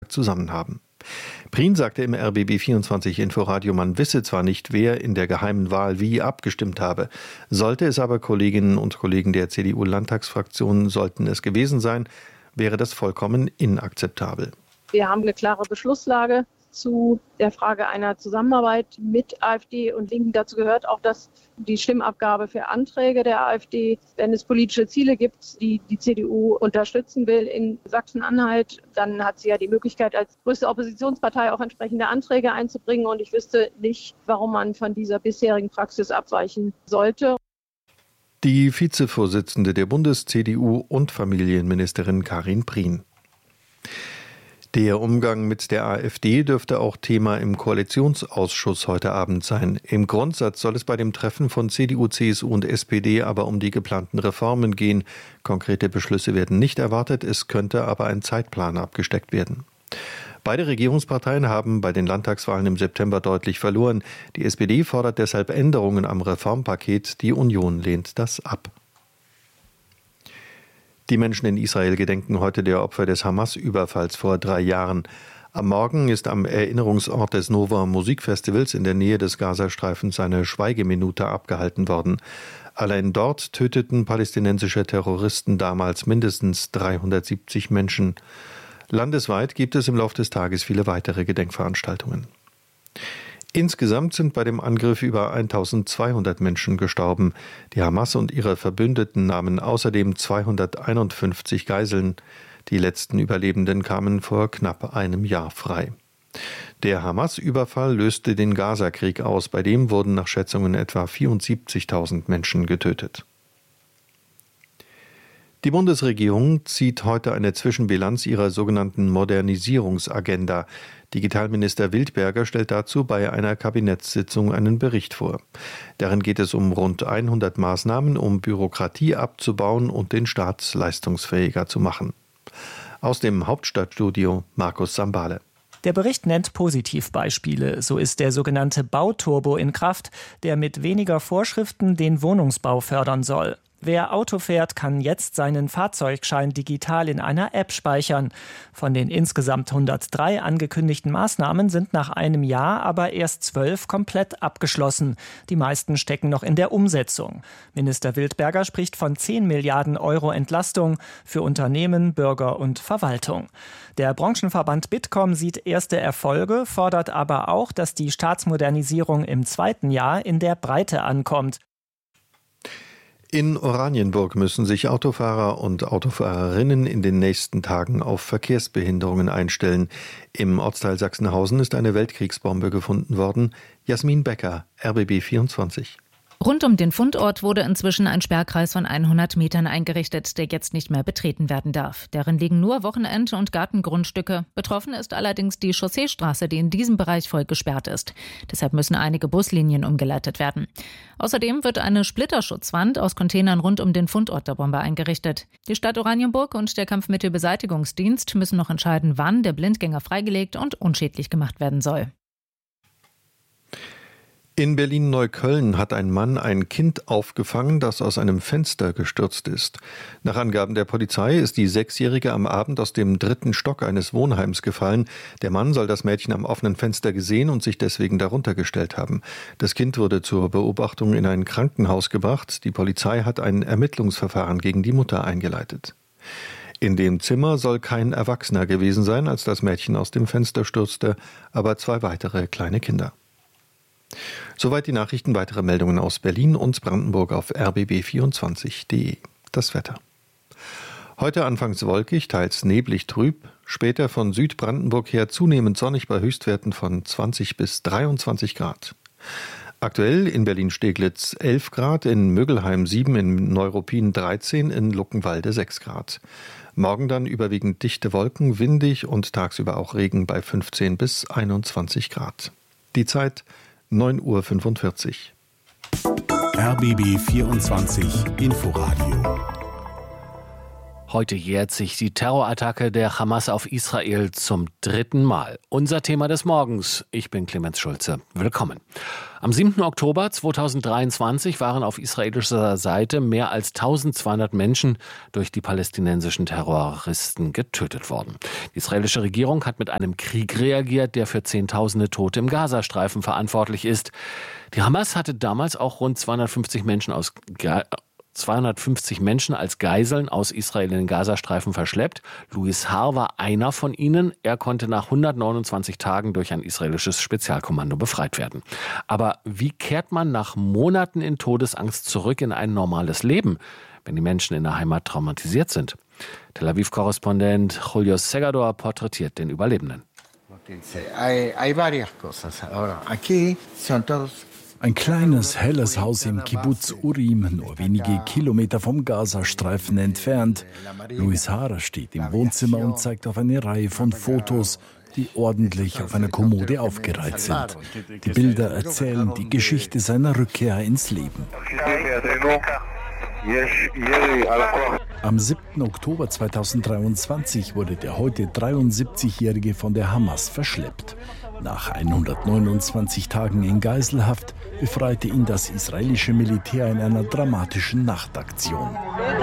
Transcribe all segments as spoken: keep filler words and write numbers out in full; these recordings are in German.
Landtag zusammen haben. Prien sagte im R B B vierundzwanzig Inforadio, man wisse zwar nicht, wer in der geheimen Wahl wie abgestimmt habe. Sollte es aber Kolleginnen und Kollegen der C D U-Landtagsfraktion, sollten es gewesen sein, wäre das vollkommen inakzeptabel. Wir haben eine klare Beschlusslage zu der Frage einer Zusammenarbeit mit AfD und Linken. Dazu gehört auch, dass die Stimmabgabe für Anträge der AfD, wenn es politische Ziele gibt, die die C D U unterstützen will in Sachsen-Anhalt, dann hat sie ja die Möglichkeit, als größte Oppositionspartei auch entsprechende Anträge einzubringen. Und ich wüsste nicht, warum man von dieser bisherigen Praxis abweichen sollte. Die Vizevorsitzende der Bundes-C D U und Familienministerin Karin Prien. Der Umgang mit der AfD dürfte auch Thema im Koalitionsausschuss heute Abend sein. Im Grundsatz soll es bei dem Treffen von C D U, C S U und S P D aber um die geplanten Reformen gehen. Konkrete Beschlüsse werden nicht erwartet, es könnte aber ein Zeitplan abgesteckt werden. Beide Regierungsparteien haben bei den Landtagswahlen im September deutlich verloren. Die S P D fordert deshalb Änderungen am Reformpaket, die Union lehnt das ab. Die Menschen in Israel gedenken heute der Opfer des Hamas-Überfalls vor drei Jahren. Am Morgen ist am Erinnerungsort des Nova Musikfestivals in der Nähe des Gazastreifens eine Schweigeminute abgehalten worden. Allein dort töteten palästinensische Terroristen damals mindestens dreihundertsiebzig Menschen. Landesweit gibt es im Laufe des Tages viele weitere Gedenkveranstaltungen. Insgesamt sind bei dem Angriff über eintausendzweihundert Menschen gestorben. Die Hamas und ihre Verbündeten nahmen außerdem zweihunderteinundfünfzig Geiseln. Die letzten Überlebenden kamen vor knapp einem Jahr frei. Der Hamas-Überfall löste den Gaza-Krieg aus. Bei dem wurden nach Schätzungen etwa vierundsiebzigtausend Menschen getötet. Die Bundesregierung zieht heute eine Zwischenbilanz ihrer sogenannten Modernisierungsagenda. Digitalminister Wildberger stellt dazu bei einer Kabinettssitzung einen Bericht vor. Darin geht es um rund hundert Maßnahmen, um Bürokratie abzubauen und den Staat leistungsfähiger zu machen. Aus dem Hauptstadtstudio Markus Sambale. Der Bericht nennt Positivbeispiele. So ist der sogenannte Bauturbo in Kraft, der mit weniger Vorschriften den Wohnungsbau fördern soll. Wer Auto fährt, kann jetzt seinen Fahrzeugschein digital in einer App speichern. Von den insgesamt hundertdrei angekündigten Maßnahmen sind nach einem Jahr aber erst zwölf komplett abgeschlossen. Die meisten stecken noch in der Umsetzung. Minister Wildberger spricht von zehn Milliarden Euro Entlastung für Unternehmen, Bürger und Verwaltung. Der Branchenverband Bitkom sieht erste Erfolge, fordert aber auch, dass die Staatsmodernisierung im zweiten Jahr in der Breite ankommt. In Oranienburg müssen sich Autofahrer und Autofahrerinnen in den nächsten Tagen auf Verkehrsbehinderungen einstellen. Im Ortsteil Sachsenhausen ist eine Weltkriegsbombe gefunden worden. Jasmin Becker, R B B vierundzwanzig. Rund um den Fundort wurde inzwischen ein Sperrkreis von hundert Metern eingerichtet, der jetzt nicht mehr betreten werden darf. Darin liegen nur Wochenend- und Gartengrundstücke. Betroffen ist allerdings die Chausseestraße, die in diesem Bereich voll gesperrt ist. Deshalb müssen einige Buslinien umgeleitet werden. Außerdem wird eine Splitterschutzwand aus Containern rund um den Fundort der Bombe eingerichtet. Die Stadt Oranienburg und der Kampfmittelbeseitigungsdienst müssen noch entscheiden, wann der Blindgänger freigelegt und unschädlich gemacht werden soll. In Berlin-Neukölln hat ein Mann ein Kind aufgefangen, das aus einem Fenster gestürzt ist. Nach Angaben der Polizei ist die Sechsjährige am Abend aus dem dritten Stock eines Wohnheims gefallen. Der Mann soll das Mädchen am offenen Fenster gesehen und sich deswegen darunter gestellt haben. Das Kind wurde zur Beobachtung in ein Krankenhaus gebracht. Die Polizei hat ein Ermittlungsverfahren gegen die Mutter eingeleitet. In dem Zimmer soll kein Erwachsener gewesen sein, als das Mädchen aus dem Fenster stürzte, aber zwei weitere kleine Kinder. Soweit die Nachrichten. Weitere Meldungen aus Berlin und Brandenburg auf r b b vierundzwanzig punkt de. Das Wetter. Heute anfangs wolkig, teils neblig trüb, später von Südbrandenburg her zunehmend sonnig bei Höchstwerten von zwanzig bis dreiundzwanzig Grad. Aktuell in Berlin-Steglitz elf Grad, in Müggelheim sieben, in Neuruppin dreizehn, in Luckenwalde sechs Grad. Morgen dann überwiegend dichte Wolken, windig und tagsüber auch Regen bei fünfzehn bis einundzwanzig Grad. Die Zeit neun Uhr fünfundvierzig. R B B vierundzwanzig Inforadio. Heute jährt sich die Terrorattacke der Hamas auf Israel zum dritten Mal. Unser Thema des Morgens. Ich bin Clemens Schulze. Willkommen. Am siebten Oktober zweitausenddreiundzwanzig waren auf israelischer Seite mehr als eintausendzweihundert Menschen durch die palästinensischen Terroristen getötet worden. Die israelische Regierung hat mit einem Krieg reagiert, der für Zehntausende Tote im Gazastreifen verantwortlich ist. Die Hamas hatte damals auch rund zweihundertfünfzig Menschen aus Ge- zweihundertfünfzig Menschen als Geiseln aus Israel in den Gazastreifen verschleppt. Louis Haar war einer von ihnen. Er konnte nach hundertneunundzwanzig Tagen durch ein israelisches Spezialkommando befreit werden. Aber wie kehrt man nach Monaten in Todesangst zurück in ein normales Leben, wenn die Menschen in der Heimat traumatisiert sind? Tel Aviv-Korrespondent Julio Segador porträtiert den Überlebenden. Ein kleines, helles Haus im Kibbuz Urim, nur wenige Kilometer vom Gazastreifen entfernt. Louis Haar steht im Wohnzimmer und zeigt auf eine Reihe von Fotos, die ordentlich auf einer Kommode aufgereiht sind. Die Bilder erzählen die Geschichte seiner Rückkehr ins Leben. Am siebten Oktober zweitausenddreiundzwanzig wurde der heute dreiundsiebzigjährige von der Hamas verschleppt. Nach hundertneunundzwanzig Tagen in Geiselhaft befreite ihn das israelische Militär in einer dramatischen Nachtaktion.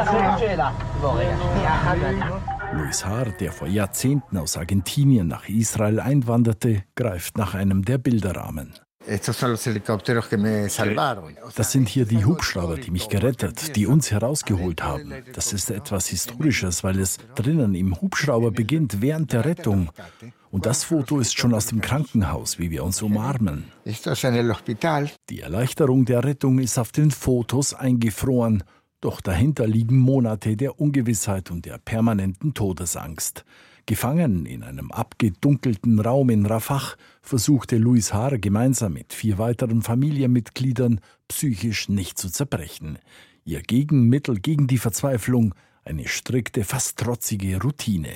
Louis Haar, der vor Jahrzehnten aus Argentinien nach Israel einwanderte, greift nach einem der Bilderrahmen. Das sind hier die Hubschrauber, die mich gerettet, die uns herausgeholt haben. Das ist etwas Historisches, weil es drinnen im Hubschrauber beginnt, während der Rettung. Und das Foto ist schon aus dem Krankenhaus, wie wir uns umarmen. Die Erleichterung der Rettung ist auf den Fotos eingefroren. Doch dahinter liegen Monate der Ungewissheit und der permanenten Todesangst. Gefangen in einem abgedunkelten Raum in Rafah versuchte Louis Haar gemeinsam mit vier weiteren Familienmitgliedern psychisch nicht zu zerbrechen. Ihr Gegenmittel gegen die Verzweiflung, eine strikte, fast trotzige Routine.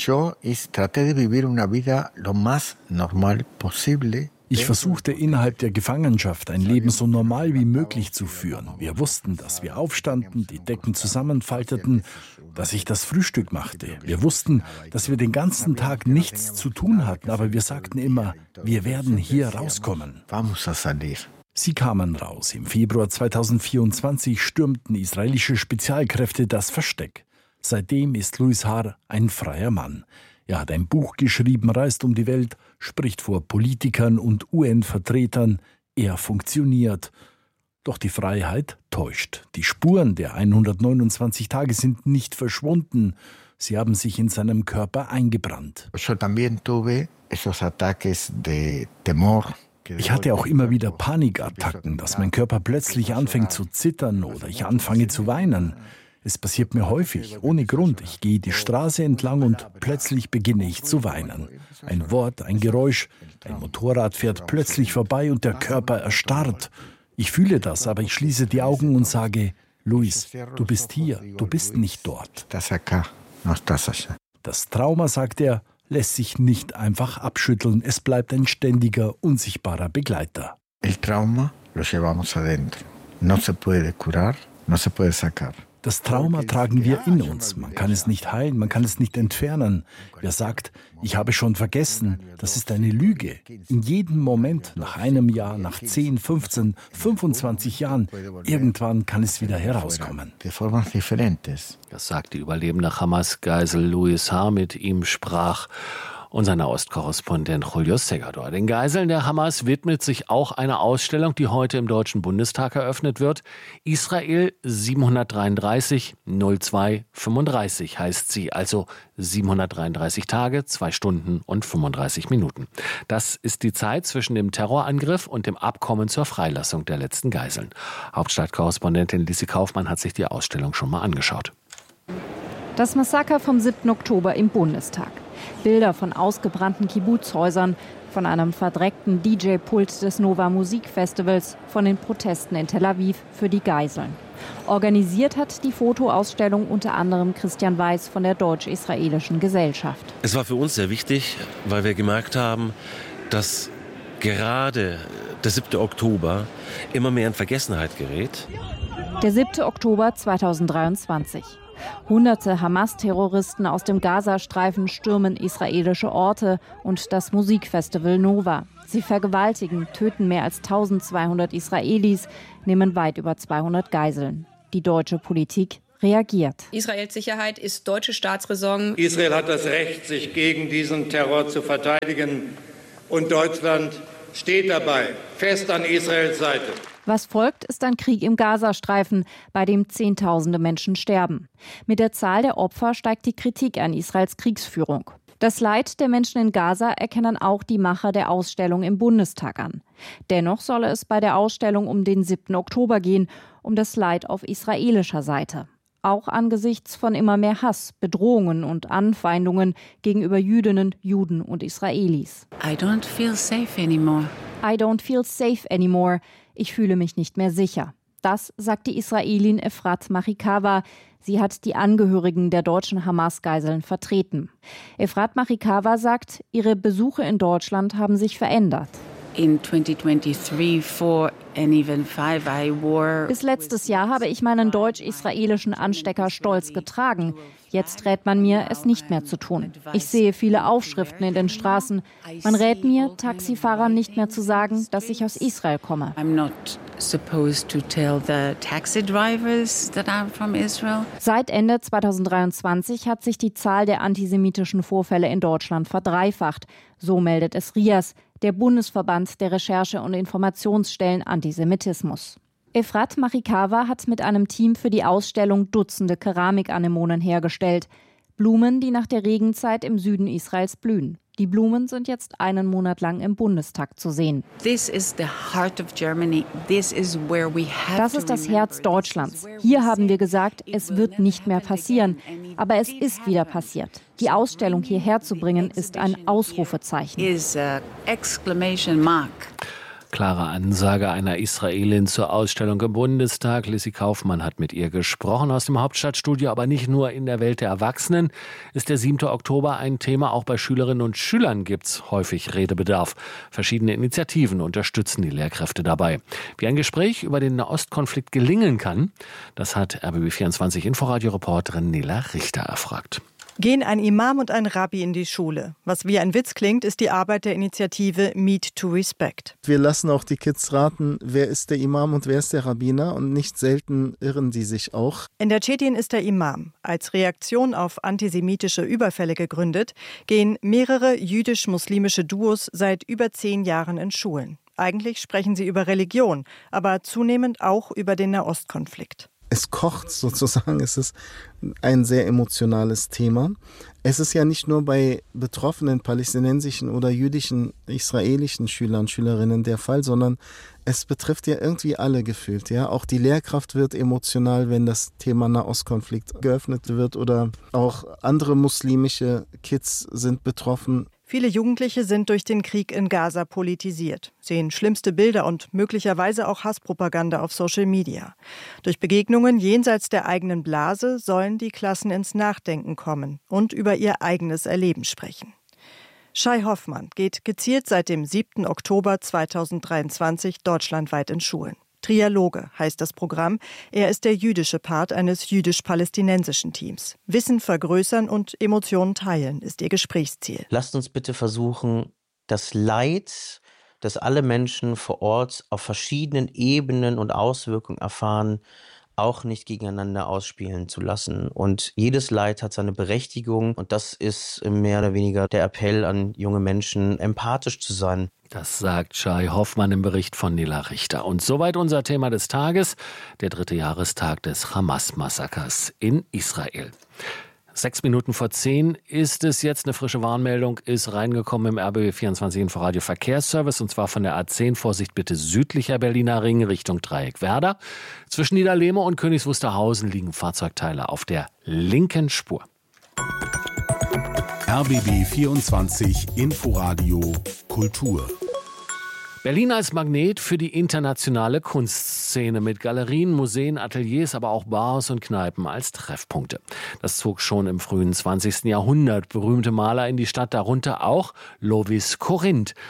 Ich versuchte innerhalb der Gefangenschaft ein Leben so normal wie möglich zu führen. Wir wussten, dass wir aufstanden, die Decken zusammenfalteten, dass ich das Frühstück machte. Wir wussten, dass wir den ganzen Tag nichts zu tun hatten, aber wir sagten immer, wir werden hier rauskommen. Sie kamen raus. Im Februar zweitausendvierundzwanzig stürmten israelische Spezialkräfte das Versteck. Seitdem ist Louis Haar ein freier Mann. Er hat ein Buch geschrieben, reist um die Welt, spricht vor Politikern und U N-Vertretern. Er funktioniert. Doch die Freiheit täuscht. Die Spuren der hundertneunundzwanzig Tage sind nicht verschwunden. Sie haben sich in seinem Körper eingebrannt. Ich hatte auch immer wieder Panikattacken, dass mein Körper plötzlich anfängt zu zittern oder ich anfange zu weinen. Es passiert mir häufig, ohne Grund. Ich gehe die Straße entlang und plötzlich beginne ich zu weinen. Ein Wort, ein Geräusch, ein Motorrad fährt plötzlich vorbei und der Körper erstarrt. Ich fühle das, aber ich schließe die Augen und sage, Louis, du bist hier, du bist nicht dort. Das Trauma, sagt er, lässt sich nicht einfach abschütteln. Es bleibt ein ständiger, unsichtbarer Begleiter. El trauma lo llevamos adentro. No se puede curar, no se puede sacar. Das Trauma tragen wir in uns. Man kann es nicht heilen, man kann es nicht entfernen. Wer sagt, ich habe schon vergessen, das ist eine Lüge. In jedem Moment, nach einem Jahr, nach zehn, fünfzehn, fünfundzwanzig Jahren, irgendwann kann es wieder herauskommen. Das sagt die überlebende Hamas-Geisel Louis Haar. Mit ihm sprach unser Nahostkorrespondent Julio Segador. Den Geiseln der Hamas widmet sich auch eine Ausstellung, die heute im Deutschen Bundestag eröffnet wird. Israel siebenhundertdreiunddreißig null zwei fünfunddreißig heißt sie, also siebenhundertdreiunddreißig Tage, zwei Stunden und fünfunddreißig Minuten. Das ist die Zeit zwischen dem Terrorangriff und dem Abkommen zur Freilassung der letzten Geiseln. Hauptstadtkorrespondentin Lisi Kaufmann hat sich die Ausstellung schon mal angeschaut. Das Massaker vom siebten Oktober im Bundestag. Bilder von ausgebrannten Kibbuzhäusern, von einem verdreckten D J-Pult des Nova Musikfestivals, von den Protesten in Tel Aviv für die Geiseln. Organisiert hat die Fotoausstellung unter anderem Christian Weiß von der Deutsch-Israelischen Gesellschaft. Es war für uns sehr wichtig, weil wir gemerkt haben, dass gerade der siebte Oktober immer mehr in Vergessenheit gerät. Der siebte Oktober zweitausenddreiundzwanzig. Hunderte Hamas-Terroristen aus dem Gazastreifen stürmen israelische Orte und das Musikfestival Nova. Sie vergewaltigen, töten mehr als eintausendzweihundert Israelis, nehmen weit über zweihundert Geiseln. Die deutsche Politik reagiert. Israels Sicherheit ist deutsche Staatsräson. Israel hat das Recht, sich gegen diesen Terror zu verteidigen. Und Deutschland steht dabei, fest an Israels Seite. Was folgt, ist ein Krieg im Gazastreifen, bei dem Zehntausende Menschen sterben. Mit der Zahl der Opfer steigt die Kritik an Israels Kriegsführung. Das Leid der Menschen in Gaza erkennen auch die Macher der Ausstellung im Bundestag an. Dennoch solle es bei der Ausstellung um den siebten Oktober gehen, um das Leid auf israelischer Seite. Auch angesichts von immer mehr Hass, Bedrohungen und Anfeindungen gegenüber Jüdinnen, Juden und Israelis. I don't feel safe anymore. I don't feel safe anymore. Ich fühle mich nicht mehr sicher. Das sagt die Israelin Efrat Machikawa. Sie hat die Angehörigen der deutschen Hamas-Geiseln vertreten. Efrat Machikawa sagt, ihre Besuche in Deutschland haben sich verändert. In twenty twenty-three, four and even five I wore. Bis letztes Jahr habe ich meinen deutsch-israelischen Anstecker stolz getragen. Jetzt rät man mir, es nicht mehr zu tun. Ich sehe viele Aufschriften in den Straßen. Man rät mir, Taxifahrern nicht mehr zu sagen, dass ich aus Israel komme. I'm not supposed to tell the taxi drivers that I'm from Israel. Seit Ende zweitausenddreiundzwanzig hat sich die Zahl der antisemitischen Vorfälle in Deutschland verdreifacht. So meldet es R I A S, der Bundesverband der Recherche- und Informationsstellen Antisemitismus. Efrat Machikawa hat mit einem Team für die Ausstellung Dutzende Keramikanemonen hergestellt. Blumen, die nach der Regenzeit im Süden Israels blühen. Die Blumen sind jetzt einen Monat lang im Bundestag zu sehen. This is the heart of Germany. This is where we have Das ist das Herz Deutschlands. Hier haben wir gesagt, es wird nicht mehr passieren. Aber es ist wieder passiert. Die Ausstellung hierher zu bringen, ist ein Ausrufezeichen. Is a exclamation mark. Klare Ansage einer Israelin zur Ausstellung im Bundestag. Lissy Kaufmann hat mit ihr gesprochen aus dem Hauptstadtstudio. Aber nicht nur in der Welt der Erwachsenen ist der siebte Oktober ein Thema. Auch bei Schülerinnen und Schülern gibt es häufig Redebedarf. Verschiedene Initiativen unterstützen die Lehrkräfte dabei. Wie ein Gespräch über den Nahostkonflikt gelingen kann, das hat R B B vierundzwanzig Inforadio-Reporterin Nela Richter erfragt. Gehen ein Imam und ein Rabbi in die Schule. Was wie ein Witz klingt, ist die Arbeit der Initiative Meet to Respect. Wir lassen auch die Kids raten, wer ist der Imam und wer ist der Rabbiner, und nicht selten irren die sich auch. In der Cetin ist der Imam. Als Reaktion auf antisemitische Überfälle gegründet, gehen mehrere jüdisch-muslimische Duos seit über zehn Jahren in Schulen. Eigentlich sprechen sie über Religion, aber zunehmend auch über den Nahostkonflikt. Es kocht sozusagen, es ist ein sehr emotionales Thema. Es ist ja nicht nur bei betroffenen palästinensischen oder jüdischen, israelischen Schülern und Schülerinnen der Fall, sondern es betrifft ja irgendwie alle gefühlt. Ja? Auch die Lehrkraft wird emotional, wenn das Thema Nahostkonflikt geöffnet wird, oder auch andere muslimische Kids sind betroffen. Viele Jugendliche sind durch den Krieg in Gaza politisiert, sehen schlimmste Bilder und möglicherweise auch Hasspropaganda auf Social Media. Durch Begegnungen jenseits der eigenen Blase sollen die Klassen ins Nachdenken kommen und über ihr eigenes Erleben sprechen. Shai Hoffmann geht gezielt seit dem siebten Oktober zweitausenddreiundzwanzig deutschlandweit in Schulen. Trialoge heißt das Programm. Er ist der jüdische Part eines jüdisch-palästinensischen Teams. Wissen vergrößern und Emotionen teilen ist ihr Gesprächsziel. Lasst uns bitte versuchen, das Leid, das alle Menschen vor Ort auf verschiedenen Ebenen und Auswirkungen erfahren, auch nicht gegeneinander ausspielen zu lassen. Und jedes Leid hat seine Berechtigung, und das ist mehr oder weniger der Appell an junge Menschen, empathisch zu sein. Das sagt Shai Hoffmann im Bericht von Nela Richter. Und soweit unser Thema des Tages, der dritte Jahrestag des Hamas-Massakers in Israel. Sechs Minuten vor zehn ist es jetzt. Eine frische Warnmeldung ist reingekommen im R B B vierundzwanzig Inforadio Verkehrsservice, und zwar von der A zehn. Vorsicht bitte südlicher Berliner Ring Richtung Dreieck-Werder. Zwischen Niederlehme und Königs Wusterhausen liegen Fahrzeugteile auf der linken Spur. R B B vierundzwanzig Inforadio Kultur. Berlin als Magnet für die internationale Kunstszene mit Galerien, Museen, Ateliers, aber auch Bars und Kneipen als Treffpunkte. Das zog schon im frühen zwanzigsten Jahrhundert berühmte Maler in die Stadt, darunter auch Lovis Corinth.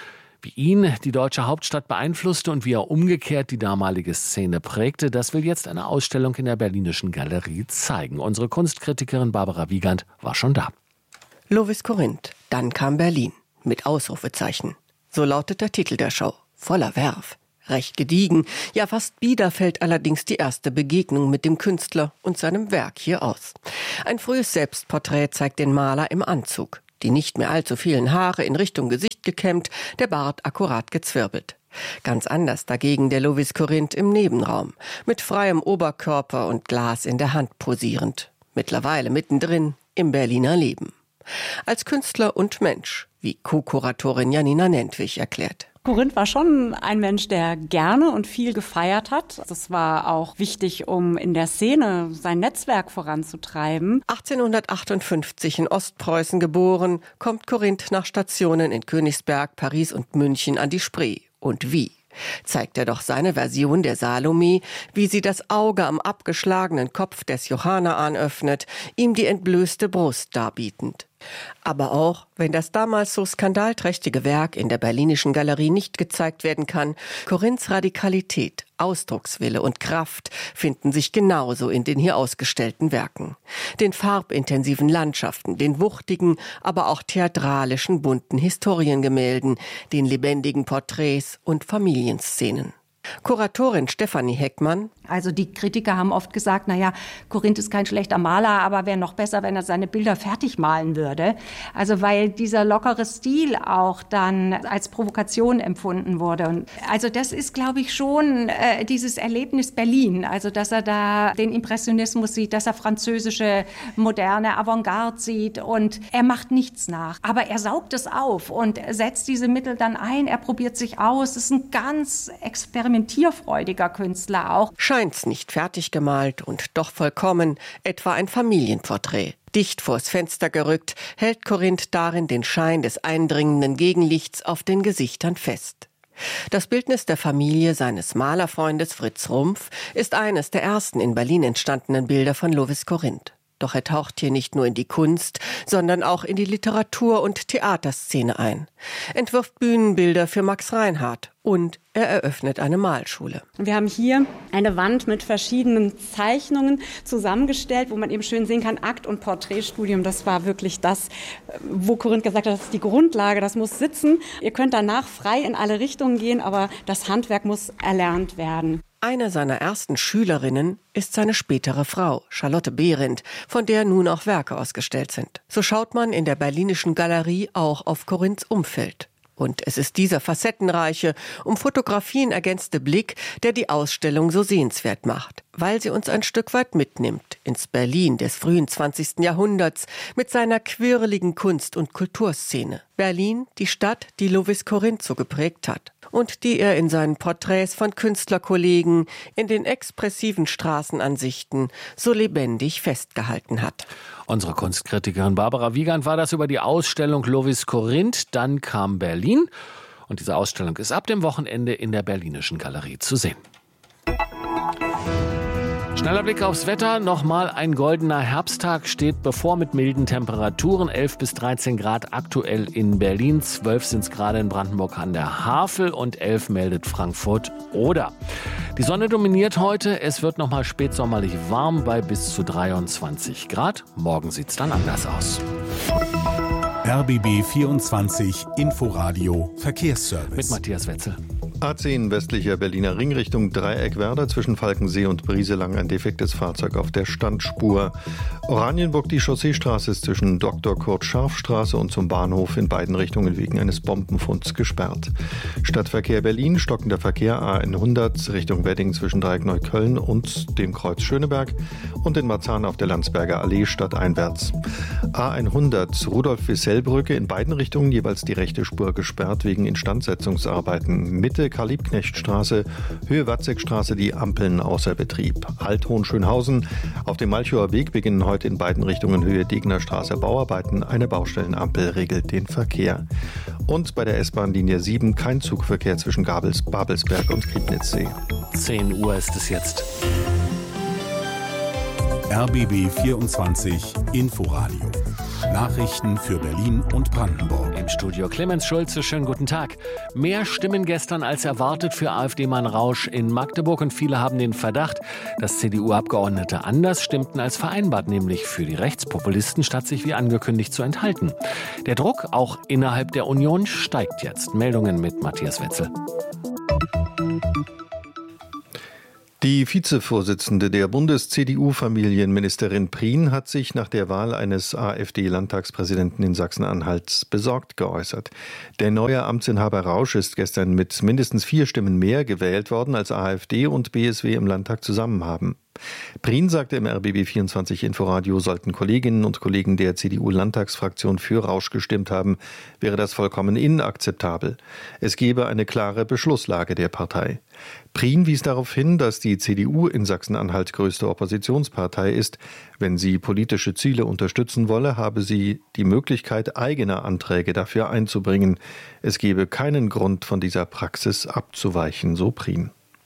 Wie ihn die deutsche Hauptstadt beeinflusste und wie er umgekehrt die damalige Szene prägte, das will jetzt eine Ausstellung in der Berlinischen Galerie zeigen. Unsere Kunstkritikerin Barbara Wiegand war schon da. Lovis Corinth, dann kam Berlin, mit Ausrufezeichen. So lautet der Titel der Show, voller Werf. Recht gediegen, ja fast bieder fällt allerdings die erste Begegnung mit dem Künstler und seinem Werk hier aus. Ein frühes Selbstporträt zeigt den Maler im Anzug. Die nicht mehr allzu vielen Haare in Richtung Gesicht gekämmt, der Bart akkurat gezwirbelt. Ganz anders dagegen der Lovis Corinth im Nebenraum, mit freiem Oberkörper und Glas in der Hand posierend. Mittlerweile mittendrin im Berliner Leben. Als Künstler und Mensch, wie Co-Kuratorin Janina Nentwich erklärt. Corinth war schon ein Mensch, der gerne und viel gefeiert hat. Das war auch wichtig, um in der Szene sein Netzwerk voranzutreiben. achtzehnhundertachtundfünfzig in Ostpreußen geboren, kommt Corinth nach Stationen in Königsberg, Paris und München an die Spree. Und wie? Zeigt er doch seine Version der Salome, wie sie das Auge am abgeschlagenen Kopf des Johannaan öffnet, ihm die entblößte Brust darbietend. Aber auch, wenn das damals so skandalträchtige Werk in der Berlinischen Galerie nicht gezeigt werden kann, Corinths Radikalität, Ausdruckswille und Kraft finden sich genauso in den hier ausgestellten Werken. Den farbintensiven Landschaften, den wuchtigen, aber auch theatralischen bunten Historiengemälden, den lebendigen Porträts und Familienszenen. Kuratorin Stefanie Heckmann. Also die Kritiker haben oft gesagt, naja, Corinth ist kein schlechter Maler, aber wäre noch besser, wenn er seine Bilder fertig malen würde. Also weil dieser lockere Stil auch dann als Provokation empfunden wurde. Und also das ist, glaube ich, schon äh, dieses Erlebnis Berlin. Also dass er da den Impressionismus sieht, dass er französische, moderne Avantgarde sieht und er macht nichts nach. Aber er saugt es auf und setzt diese Mittel dann ein, er probiert sich aus. Es ist ein ganz experimentierfreudiger Künstler auch. Scheint's nicht fertig gemalt und doch vollkommen, etwa ein Familienporträt. Dicht vors Fenster gerückt, hält Corinth darin den Schein des eindringenden Gegenlichts auf den Gesichtern fest. Das Bildnis der Familie seines Malerfreundes Fritz Rumpf ist eines der ersten in Berlin entstandenen Bilder von Lovis Corinth. Doch er taucht hier nicht nur in die Kunst, sondern auch in die Literatur- und Theaterszene ein. Entwirft Bühnenbilder für Max Reinhardt und er eröffnet eine Malschule. Wir haben hier eine Wand mit verschiedenen Zeichnungen zusammengestellt, wo man eben schön sehen kann, Akt- und Porträtstudium. Das war wirklich das, wo Corinth gesagt hat, das ist die Grundlage, das muss sitzen. Ihr könnt danach frei in alle Richtungen gehen, aber das Handwerk muss erlernt werden. Eine seiner ersten Schülerinnen ist seine spätere Frau, Charlotte Behrendt, von der nun auch Werke ausgestellt sind. So schaut man in der Berlinischen Galerie auch auf Corinths Umfeld. Und es ist dieser facettenreiche, um Fotografien ergänzte Blick, der die Ausstellung so sehenswert macht, weil sie uns ein Stück weit mitnimmt ins Berlin des frühen zwanzigsten Jahrhunderts mit seiner quirligen Kunst- und Kulturszene. Berlin, die Stadt, die Lovis Corinth so geprägt hat und die er in seinen Porträts von Künstlerkollegen, in den expressiven Straßenansichten so lebendig festgehalten hat. Unsere Kunstkritikerin Barbara Wiegand war das über die Ausstellung Lovis Corinth, dann kam Berlin. Und diese Ausstellung ist ab dem Wochenende in der Berlinischen Galerie zu sehen. Schneller Blick aufs Wetter. Nochmal ein goldener Herbsttag steht bevor mit milden Temperaturen. elf bis dreizehn Grad aktuell in Berlin. zwölf sind es gerade in Brandenburg an der Havel und elf meldet Frankfurt Oder. Die Sonne dominiert heute. Es wird nochmal spätsommerlich warm bei bis zu dreiundzwanzig Grad. Morgen sieht es dann anders aus. R B B vierundzwanzig Inforadio Verkehrsservice. Mit Matthias Wetzel. A zehn westlicher Berliner Ring Richtung Dreieckwerder zwischen Falkensee und Brieselang ein defektes Fahrzeug auf der Standspur. Oranienburg die Chausseestraße ist zwischen Doktor Kurt Scharf Straße und zum Bahnhof in beiden Richtungen wegen eines Bombenfunds gesperrt. Stadtverkehr Berlin, stockender Verkehr A hundert Richtung Wedding zwischen Dreieck Neukölln und dem Kreuz Schöneberg und in Marzahn auf der Landsberger Allee stadteinwärts. A hundert Rudolf-Wissell-Brücke in beiden Richtungen jeweils die rechte Spur gesperrt wegen Instandsetzungsarbeiten. Mitte Karl-Liebknecht-Straße, Höhe Watzekstraße die Ampeln außer Betrieb. Alt-Hohenschönhausen. Auf dem Malchower Weg beginnen heute in beiden Richtungen Höhe Degnerstraße Bauarbeiten. Eine Baustellenampel regelt den Verkehr. Und bei der S-Bahn-Linie sieben kein Zugverkehr zwischen Gabels, Babelsberg und Griebnitzsee. zehn Uhr ist es jetzt. R B B vierundzwanzig Inforadio Nachrichten für Berlin und Brandenburg. Im Studio Clemens Schulze, schönen guten Tag. Mehr Stimmen gestern als erwartet für AfD-Mann Rausch in Magdeburg und viele haben den Verdacht, dass C D U-Abgeordnete anders stimmten als vereinbart, nämlich für die Rechtspopulisten, statt sich wie angekündigt zu enthalten. Der Druck auch innerhalb der Union steigt jetzt. Meldungen mit Matthias Wetzel. Die Vizevorsitzende der Bundes-C D U-Familienministerin Prien hat sich nach der Wahl eines AfD-Landtagspräsidenten in Sachsen-Anhalt besorgt geäußert. Der neue Amtsinhaber Rausch ist gestern mit mindestens vier Stimmen mehr gewählt worden, als AfD und B S W im Landtag zusammen haben. Prien sagte im R B B vierundzwanzig Inforadio, sollten Kolleginnen und Kollegen der C D U-Landtagsfraktion für Rausch gestimmt haben, wäre das vollkommen inakzeptabel. Es gebe eine klare Beschlusslage der Partei. Prien wies darauf hin, dass die C D U in Sachsen-Anhalt größte Oppositionspartei ist. Wenn sie politische Ziele unterstützen wolle, habe sie die Möglichkeit, eigene Anträge dafür einzubringen. Es gebe keinen Grund, von dieser Praxis abzuweichen, so Prien.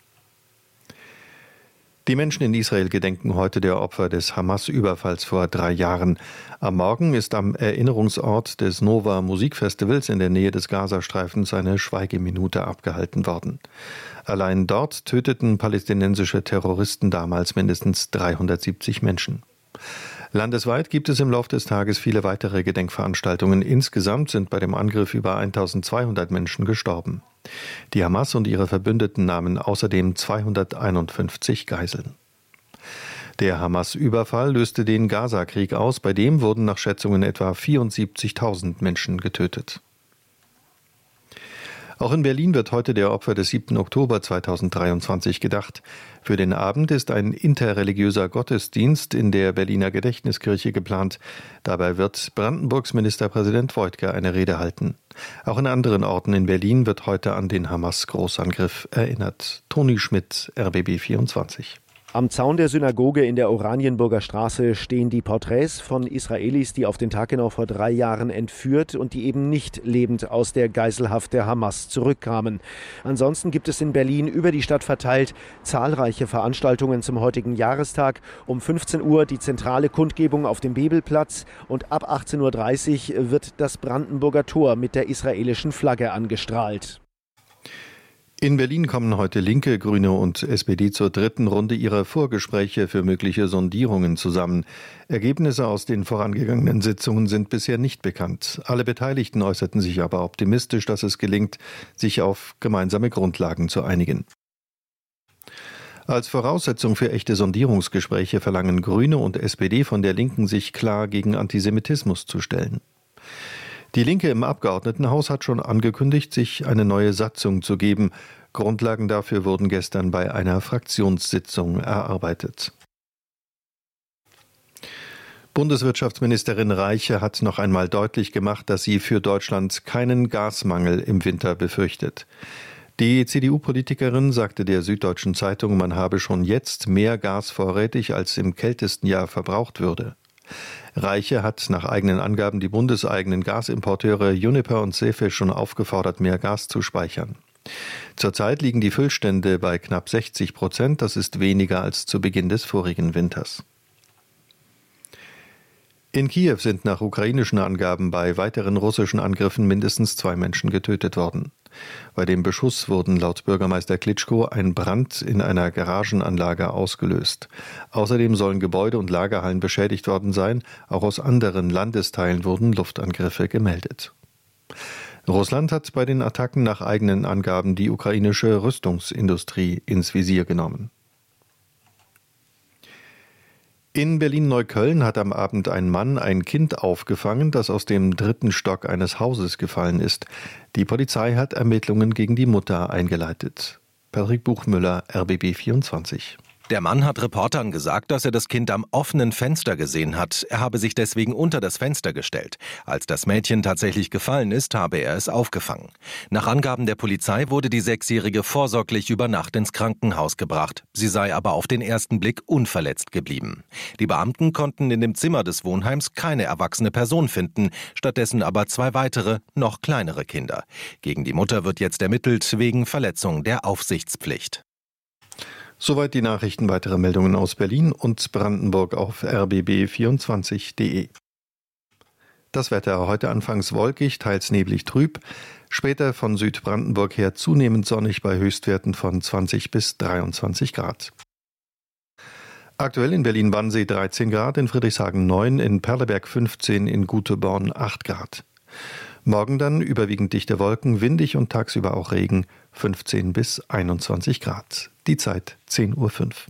Die Menschen in Israel gedenken heute der Opfer des Hamas-Überfalls vor drei Jahren. Am Morgen ist am Erinnerungsort des Nova Musikfestivals in der Nähe des Gazastreifens eine Schweigeminute abgehalten worden. Allein dort töteten palästinensische Terroristen damals mindestens dreihundertsiebzig Menschen. Landesweit gibt es im Laufe des Tages viele weitere Gedenkveranstaltungen. Insgesamt sind bei dem Angriff über eintausendzweihundert Menschen gestorben. Die Hamas und ihre Verbündeten nahmen außerdem zweihunderteinundfünfzig Geiseln. Der Hamas-Überfall löste den Gaza-Krieg aus. Bei dem wurden nach Schätzungen etwa vierundsiebzigtausend Menschen getötet. Auch in Berlin wird heute der Opfer des siebten Oktober zweitausenddreiundzwanzig gedacht. Für den Abend ist ein interreligiöser Gottesdienst in der Berliner Gedächtniskirche geplant. Dabei wird Brandenburgs Ministerpräsident Woidke eine Rede halten. Auch in anderen Orten in Berlin wird heute an den Hamas-Großangriff erinnert. Toni Schmidt, R B B vierundzwanzig. Am Zaun der Synagoge in der Oranienburger Straße stehen die Porträts von Israelis, die auf den Tag genau vor drei Jahren entführt und die eben nicht lebend aus der Geiselhaft der Hamas zurückkamen. Ansonsten gibt es in Berlin über die Stadt verteilt zahlreiche Veranstaltungen zum heutigen Jahrestag. Um fünfzehn Uhr die zentrale Kundgebung auf dem Bebelplatz und ab achtzehn Uhr dreißig wird das Brandenburger Tor mit der israelischen Flagge angestrahlt. In Berlin kommen heute Linke, Grüne und S P D zur dritten Runde ihrer Vorgespräche für mögliche Sondierungen zusammen. Ergebnisse aus den vorangegangenen Sitzungen sind bisher nicht bekannt. Alle Beteiligten äußerten sich aber optimistisch, dass es gelingt, sich auf gemeinsame Grundlagen zu einigen. Als Voraussetzung für echte Sondierungsgespräche verlangen Grüne und S P D von der Linken, sich klar gegen Antisemitismus zu stellen. Die Linke im Abgeordnetenhaus hat schon angekündigt, sich eine neue Satzung zu geben. Grundlagen dafür wurden gestern bei einer Fraktionssitzung erarbeitet. Bundeswirtschaftsministerin Reiche hat noch einmal deutlich gemacht, dass sie für Deutschland keinen Gasmangel im Winter befürchtet. Die C D U-Politikerin sagte der Süddeutschen Zeitung, man habe schon jetzt mehr Gas vorrätig, als im kältesten Jahr verbraucht würde. Reiche hat nach eigenen Angaben die bundeseigenen Gasimporteure Uniper und Sefe schon aufgefordert, mehr Gas zu speichern. Zurzeit liegen die Füllstände bei knapp sechzig Prozent, das ist weniger als zu Beginn des vorigen Winters. In Kiew sind nach ukrainischen Angaben bei weiteren russischen Angriffen mindestens zwei Menschen getötet worden. Bei dem Beschuss wurden laut Bürgermeister Klitschko ein Brand in einer Garagenanlage ausgelöst. Außerdem sollen Gebäude und Lagerhallen beschädigt worden sein. Auch aus anderen Landesteilen wurden Luftangriffe gemeldet. Russland hat bei den Attacken nach eigenen Angaben die ukrainische Rüstungsindustrie ins Visier genommen. In Berlin-Neukölln hat am Abend ein Mann ein Kind aufgefangen, das aus dem dritten Stock eines Hauses gefallen ist. Die Polizei hat Ermittlungen gegen die Mutter eingeleitet. Patrick Buchmüller, R B B vierundzwanzig. Der Mann hat Reportern gesagt, dass er das Kind am offenen Fenster gesehen hat. Er habe sich deswegen unter das Fenster gestellt. Als das Mädchen tatsächlich gefallen ist, habe er es aufgefangen. Nach Angaben der Polizei wurde die Sechsjährige vorsorglich über Nacht ins Krankenhaus gebracht. Sie sei aber auf den ersten Blick unverletzt geblieben. Die Beamten konnten in dem Zimmer des Wohnheims keine erwachsene Person finden, stattdessen aber zwei weitere, noch kleinere Kinder. Gegen die Mutter wird jetzt ermittelt wegen Verletzung der Aufsichtspflicht. Soweit die Nachrichten. Weitere Meldungen aus Berlin und Brandenburg auf r b b vierundzwanzig punkt d e. Das Wetter heute anfangs wolkig, teils neblig trüb, später von Südbrandenburg her zunehmend sonnig bei Höchstwerten von zwanzig bis dreiundzwanzig Grad. Aktuell in Berlin-Wannsee dreizehn Grad, in Friedrichshagen neun, in Perleberg fünfzehn, in Guteborn acht Grad. Morgen dann überwiegend dichte Wolken, windig und tagsüber auch Regen, fünfzehn bis einundzwanzig Grad. Die Zeit zehn Uhr fünf.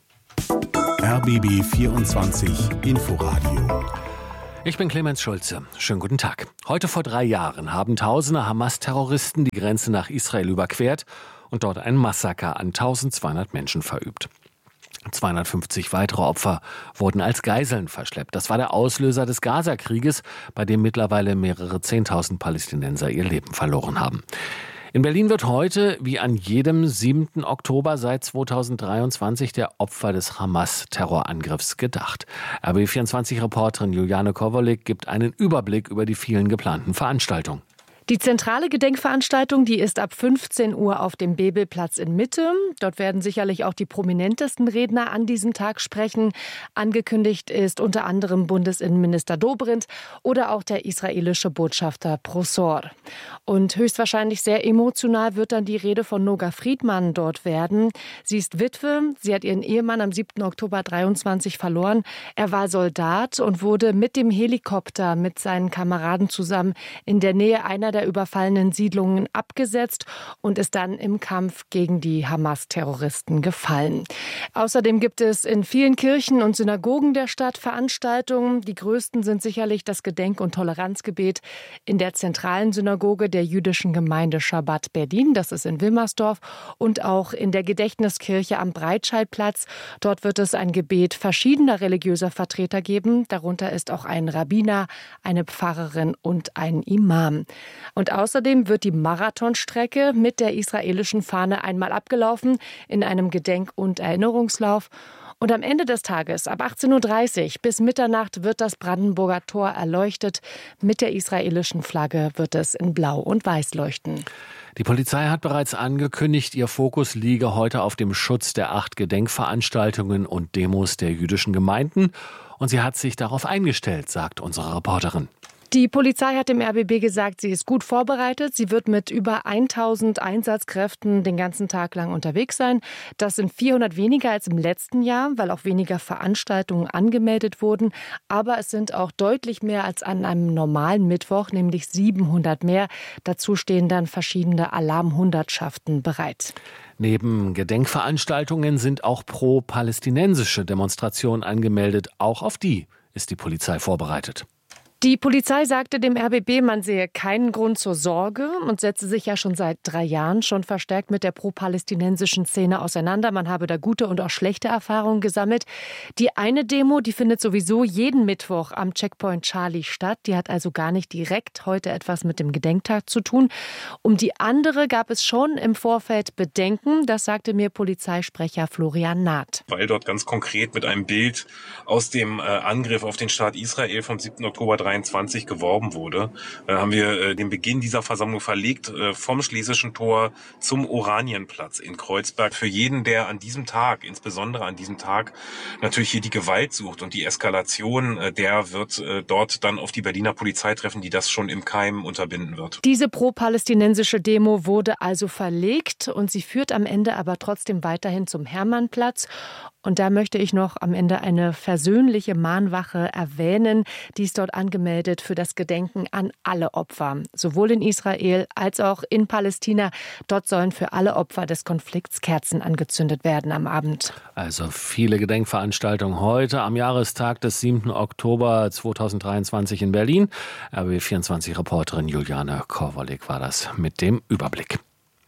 R B B vierundzwanzig Inforadio. Ich bin Clemens Schulze. Schönen guten Tag. Heute vor drei Jahren haben tausende Hamas-Terroristen die Grenze nach Israel überquert und dort ein Massaker an tausendzweihundert Menschen verübt. zweihundertfünfzig weitere Opfer wurden als Geiseln verschleppt. Das war der Auslöser des Gaza-Krieges, bei dem mittlerweile mehrere Zehntausend Palästinenser ihr Leben verloren haben. In Berlin wird heute, wie an jedem siebten Oktober seit zweitausenddreiundzwanzig, der Opfer des Hamas-Terrorangriffs gedacht. R B B vierundzwanzig-Reporterin Juliane Kowalik gibt einen Überblick über die vielen geplanten Veranstaltungen. Die zentrale Gedenkveranstaltung, die ist ab fünfzehn Uhr auf dem Bebelplatz in Mitte. Dort werden sicherlich auch die prominentesten Redner an diesem Tag sprechen. Angekündigt ist unter anderem Bundesinnenminister Dobrindt oder auch der israelische Botschafter Prosor. Und höchstwahrscheinlich sehr emotional wird dann die Rede von Noga Friedmann dort werden. Sie ist Witwe. Sie hat ihren Ehemann am siebten Oktober dreiundzwanzig verloren. Er war Soldat und wurde mit dem Helikopter mit seinen Kameraden zusammen in der Nähe einer der überfallenen Siedlungen abgesetzt und ist dann im Kampf gegen die Hamas-Terroristen gefallen. Außerdem gibt es in vielen Kirchen und Synagogen der Stadt Veranstaltungen. Die größten sind sicherlich das Gedenk- und Toleranzgebet in der zentralen Synagoge der jüdischen Gemeinde Schabbat Berlin, das ist in Wilmersdorf, und auch in der Gedächtniskirche am Breitscheidplatz. Dort wird es ein Gebet verschiedener religiöser Vertreter geben. Darunter ist auch ein Rabbiner, eine Pfarrerin und ein Imam. Und außerdem wird die Marathonstrecke mit der israelischen Fahne einmal abgelaufen in einem Gedenk- und Erinnerungslauf. Und am Ende des Tages, ab achtzehn Uhr dreißig bis Mitternacht, wird das Brandenburger Tor erleuchtet. Mit der israelischen Flagge wird es in Blau und Weiß leuchten. Die Polizei hat bereits angekündigt, ihr Fokus liege heute auf dem Schutz der acht Gedenkveranstaltungen und Demos der jüdischen Gemeinden. Und sie hat sich darauf eingestellt, sagt unsere Reporterin. Die Polizei hat dem R B B gesagt, sie ist gut vorbereitet. Sie wird mit über tausend Einsatzkräften den ganzen Tag lang unterwegs sein. Das sind vierhundert weniger als im letzten Jahr, weil auch weniger Veranstaltungen angemeldet wurden. Aber es sind auch deutlich mehr als an einem normalen Mittwoch, nämlich siebenhundert mehr. Dazu stehen dann verschiedene Alarmhundertschaften bereit. Neben Gedenkveranstaltungen sind auch pro-palästinensische Demonstrationen angemeldet. Auch auf die ist die Polizei vorbereitet. Die Polizei sagte dem R B B, man sehe keinen Grund zur Sorge und setze sich ja schon seit drei Jahren schon verstärkt mit der pro-palästinensischen Szene auseinander. Man habe da gute und auch schlechte Erfahrungen gesammelt. Die eine Demo, die findet sowieso jeden Mittwoch am Checkpoint Charlie statt. Die hat also gar nicht direkt heute etwas mit dem Gedenktag zu tun. Um die andere gab es schon im Vorfeld Bedenken. Das sagte mir Polizeisprecher Florian Naht. Weil dort ganz konkret mit einem Bild aus dem äh, Angriff auf den Staat Israel vom siebten Oktober dreiundzwanzig geworben wurde, äh, haben wir äh, den Beginn dieser Versammlung verlegt äh, vom Schlesischen Tor zum Oranienplatz in Kreuzberg. Für jeden, der an diesem Tag, insbesondere an diesem Tag, natürlich hier die Gewalt sucht und die Eskalation, äh, der wird äh, dort dann auf die Berliner Polizei treffen, die das schon im Keim unterbinden wird. Diese pro-palästinensische Demo wurde also verlegt und sie führt am Ende aber trotzdem weiterhin zum Hermannplatz. Und da möchte ich noch am Ende eine versöhnliche Mahnwache erwähnen. Die ist dort angemeldet für das Gedenken an alle Opfer, sowohl in Israel als auch in Palästina. Dort sollen für alle Opfer des Konflikts Kerzen angezündet werden am Abend. Also viele Gedenkveranstaltungen heute am Jahrestag des siebten Oktober zweitausenddreiundzwanzig in Berlin. R B B vierundzwanzig-Reporterin Juliane Kowalik war das mit dem Überblick.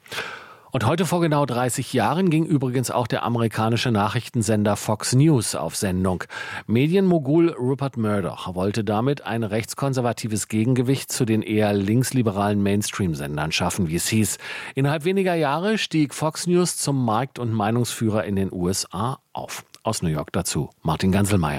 Und heute vor genau dreißig Jahren ging übrigens auch der amerikanische Nachrichtensender Fox News auf Sendung. Medienmogul Rupert Murdoch wollte damit ein rechtskonservatives Gegengewicht zu den eher linksliberalen Mainstream-Sendern schaffen, wie es hieß. Innerhalb weniger Jahre stieg Fox News zum Markt- und Meinungsführer in den U S A auf. Aus New York dazu Martin Ganselmeier.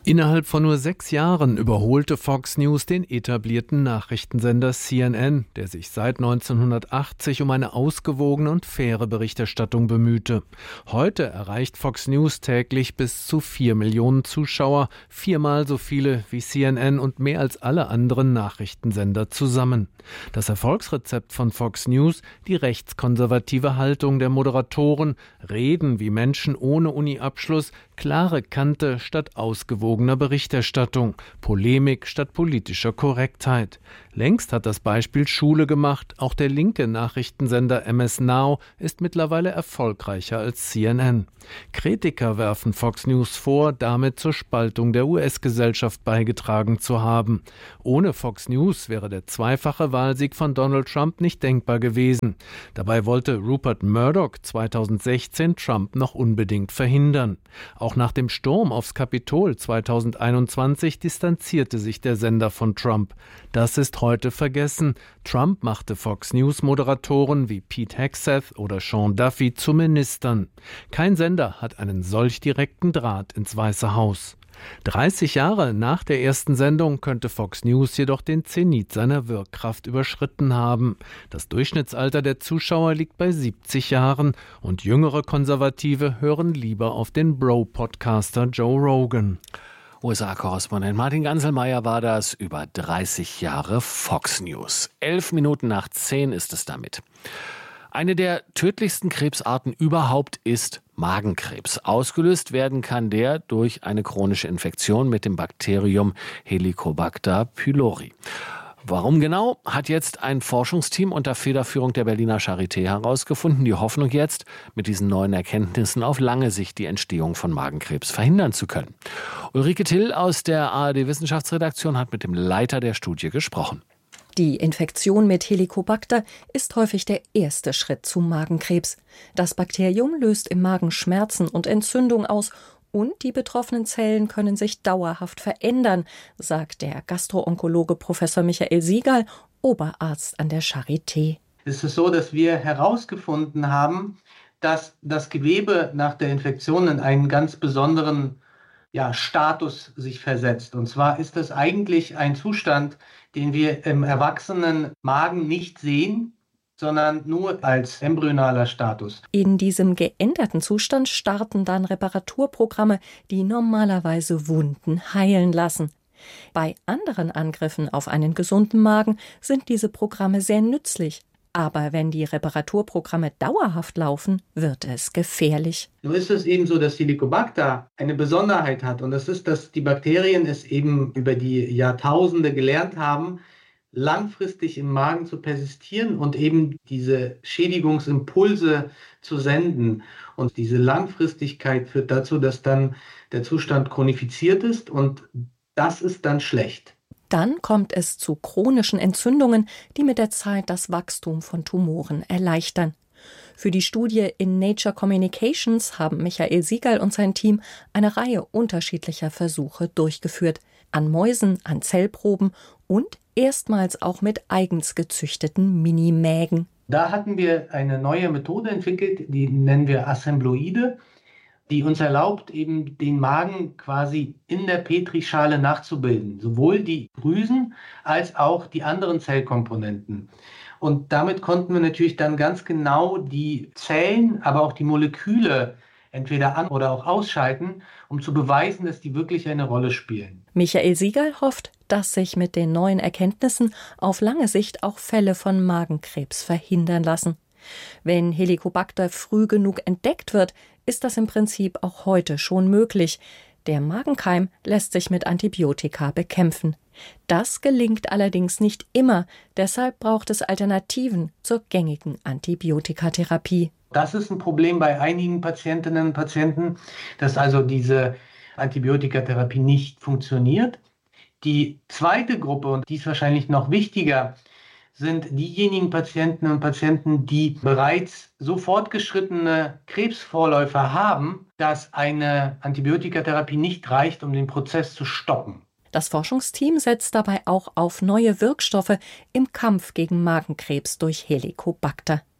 Innerhalb von nur sechs Jahren überholte Fox News den etablierten Nachrichtensender C N N, der sich seit neunzehnhundertachtzig um eine ausgewogene und faire Berichterstattung bemühte. Heute erreicht Fox News täglich bis zu vier Millionen Zuschauer, viermal so viele wie C N N und mehr als alle anderen Nachrichtensender zusammen. Das Erfolgsrezept von Fox News: die rechtskonservative Haltung der Moderatoren, Reden wie Menschen ohne Uni-Abschluss, klare Kante statt ausgewogener Berichterstattung, Polemik statt politischer Korrektheit. Längst hat das Beispiel Schule gemacht. Auch der linke Nachrichtensender M S Now ist mittlerweile erfolgreicher als C N N. Kritiker werfen Fox News vor, damit zur Spaltung der U S-Gesellschaft beigetragen zu haben. Ohne Fox News wäre der zweifache Wahlsieg von Donald Trump nicht denkbar gewesen. Dabei wollte Rupert Murdoch zweitausendsechzehn Trump noch unbedingt verhindern. Auch nach dem Sturm aufs Kapitol zweitausendeinundzwanzig distanzierte sich der Sender von Trump. Das ist heute vergessen. Trump machte Fox News-Moderatoren wie Pete Hegseth oder Sean Duffy zu Ministern. Kein Sender hat einen solch direkten Draht ins Weiße Haus. dreißig Jahre nach der ersten Sendung könnte Fox News jedoch den Zenit seiner Wirkkraft überschritten haben. Das Durchschnittsalter der Zuschauer liegt bei siebzig Jahren und jüngere Konservative hören lieber auf den Bro-Podcaster Joe Rogan. U S A-Korrespondent Martin Ganselmeier war das über dreißig Jahre Fox News. Elf Minuten nach zehn ist es damit. Eine der tödlichsten Krebsarten überhaupt ist Magenkrebs. Ausgelöst werden kann der durch eine chronische Infektion mit dem Bakterium Helicobacter pylori. Warum genau, hat jetzt ein Forschungsteam unter Federführung der Berliner Charité herausgefunden. Die Hoffnung jetzt, mit diesen neuen Erkenntnissen auf lange Sicht die Entstehung von Magenkrebs verhindern zu können. Ulrike Till aus der A R D-Wissenschaftsredaktion hat mit dem Leiter der Studie gesprochen. Die Infektion mit Helicobacter ist häufig der erste Schritt zum Magenkrebs. Das Bakterium löst im Magen Schmerzen und Entzündung aus und die betroffenen Zellen können sich dauerhaft verändern, sagt der Gastro-Onkologe Professor Michael Siegal, Oberarzt an der Charité. Es ist so, dass wir herausgefunden haben, dass das Gewebe nach der Infektion in einen ganz besonderen ja, Status sich versetzt. Und zwar ist das eigentlich ein Zustand, den wir im erwachsenen Magen nicht sehen, sondern nur als embryonaler Status. In diesem geänderten Zustand starten dann Reparaturprogramme, die normalerweise Wunden heilen lassen. Bei anderen Angriffen auf einen gesunden Magen sind diese Programme sehr nützlich. Aber wenn die Reparaturprogramme dauerhaft laufen, wird es gefährlich. Nun ist es eben so, dass Helicobacter eine Besonderheit hat. Und das ist, dass die Bakterien es eben über die Jahrtausende gelernt haben, langfristig im Magen zu persistieren und eben diese Schädigungsimpulse zu senden. Und diese Langfristigkeit führt dazu, dass dann der Zustand chronifiziert ist und das ist dann schlecht. Dann kommt es zu chronischen Entzündungen, die mit der Zeit das Wachstum von Tumoren erleichtern. Für die Studie in Nature Communications haben Michael Siegal und sein Team eine Reihe unterschiedlicher Versuche durchgeführt. An Mäusen, an Zellproben und erstmals auch mit eigens gezüchteten Minimägen. Da hatten wir eine neue Methode entwickelt, die nennen wir Assembloide, die uns erlaubt, eben den Magen quasi in der Petrischale nachzubilden. Sowohl die Drüsen als auch die anderen Zellkomponenten. Und damit konnten wir natürlich dann ganz genau die Zellen, aber auch die Moleküle entweder an- oder auch ausschalten, um zu beweisen, dass die wirklich eine Rolle spielen. Michael Siegal hofft, dass sich mit den neuen Erkenntnissen auf lange Sicht auch Fälle von Magenkrebs verhindern lassen. Wenn Helicobacter früh genug entdeckt wird, ist das im Prinzip auch heute schon möglich. Der Magenkeim lässt sich mit Antibiotika bekämpfen. Das gelingt allerdings nicht immer, deshalb braucht es Alternativen zur gängigen Antibiotikatherapie. Das ist ein Problem bei einigen Patientinnen und Patienten, dass also diese Antibiotikatherapie nicht funktioniert. Die zweite Gruppe, und die ist wahrscheinlich noch wichtiger, sind diejenigen Patienten und Patienten, die bereits so fortgeschrittene Krebsvorläufer haben, dass eine Antibiotikatherapie nicht reicht, um den Prozess zu stoppen. Das Forschungsteam setzt dabei auch auf neue Wirkstoffe im Kampf gegen Magenkrebs durch Helicobacter.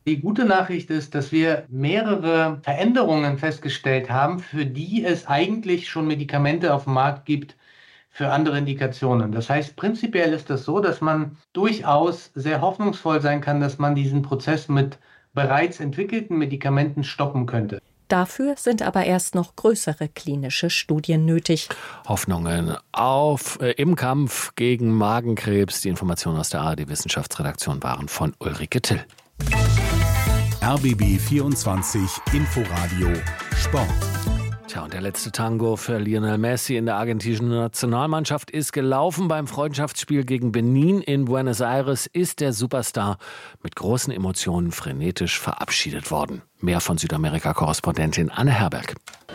Die gute Nachricht ist, dass wir mehrere Veränderungen festgestellt haben, für die es eigentlich schon Medikamente auf dem Markt gibt für andere Indikationen. Das heißt, prinzipiell ist das so, dass man durchaus sehr hoffnungsvoll sein kann, dass man diesen Prozess mit bereits entwickelten Medikamenten stoppen könnte. Dafür sind aber erst noch größere klinische Studien nötig. Hoffnungen auf äh, im Kampf gegen Magenkrebs. Die Informationen aus der A R D-Wissenschaftsredaktion waren von Ulrike Till. R B B vierundzwanzig Inforadio Sport. Tja, und der letzte Tango für Lionel Messi in der argentinischen Nationalmannschaft ist gelaufen. Beim Freundschaftsspiel gegen Benin in Buenos Aires ist der Superstar mit großen Emotionen frenetisch verabschiedet worden. Mehr von Südamerika-Korrespondentin Anne Herberg.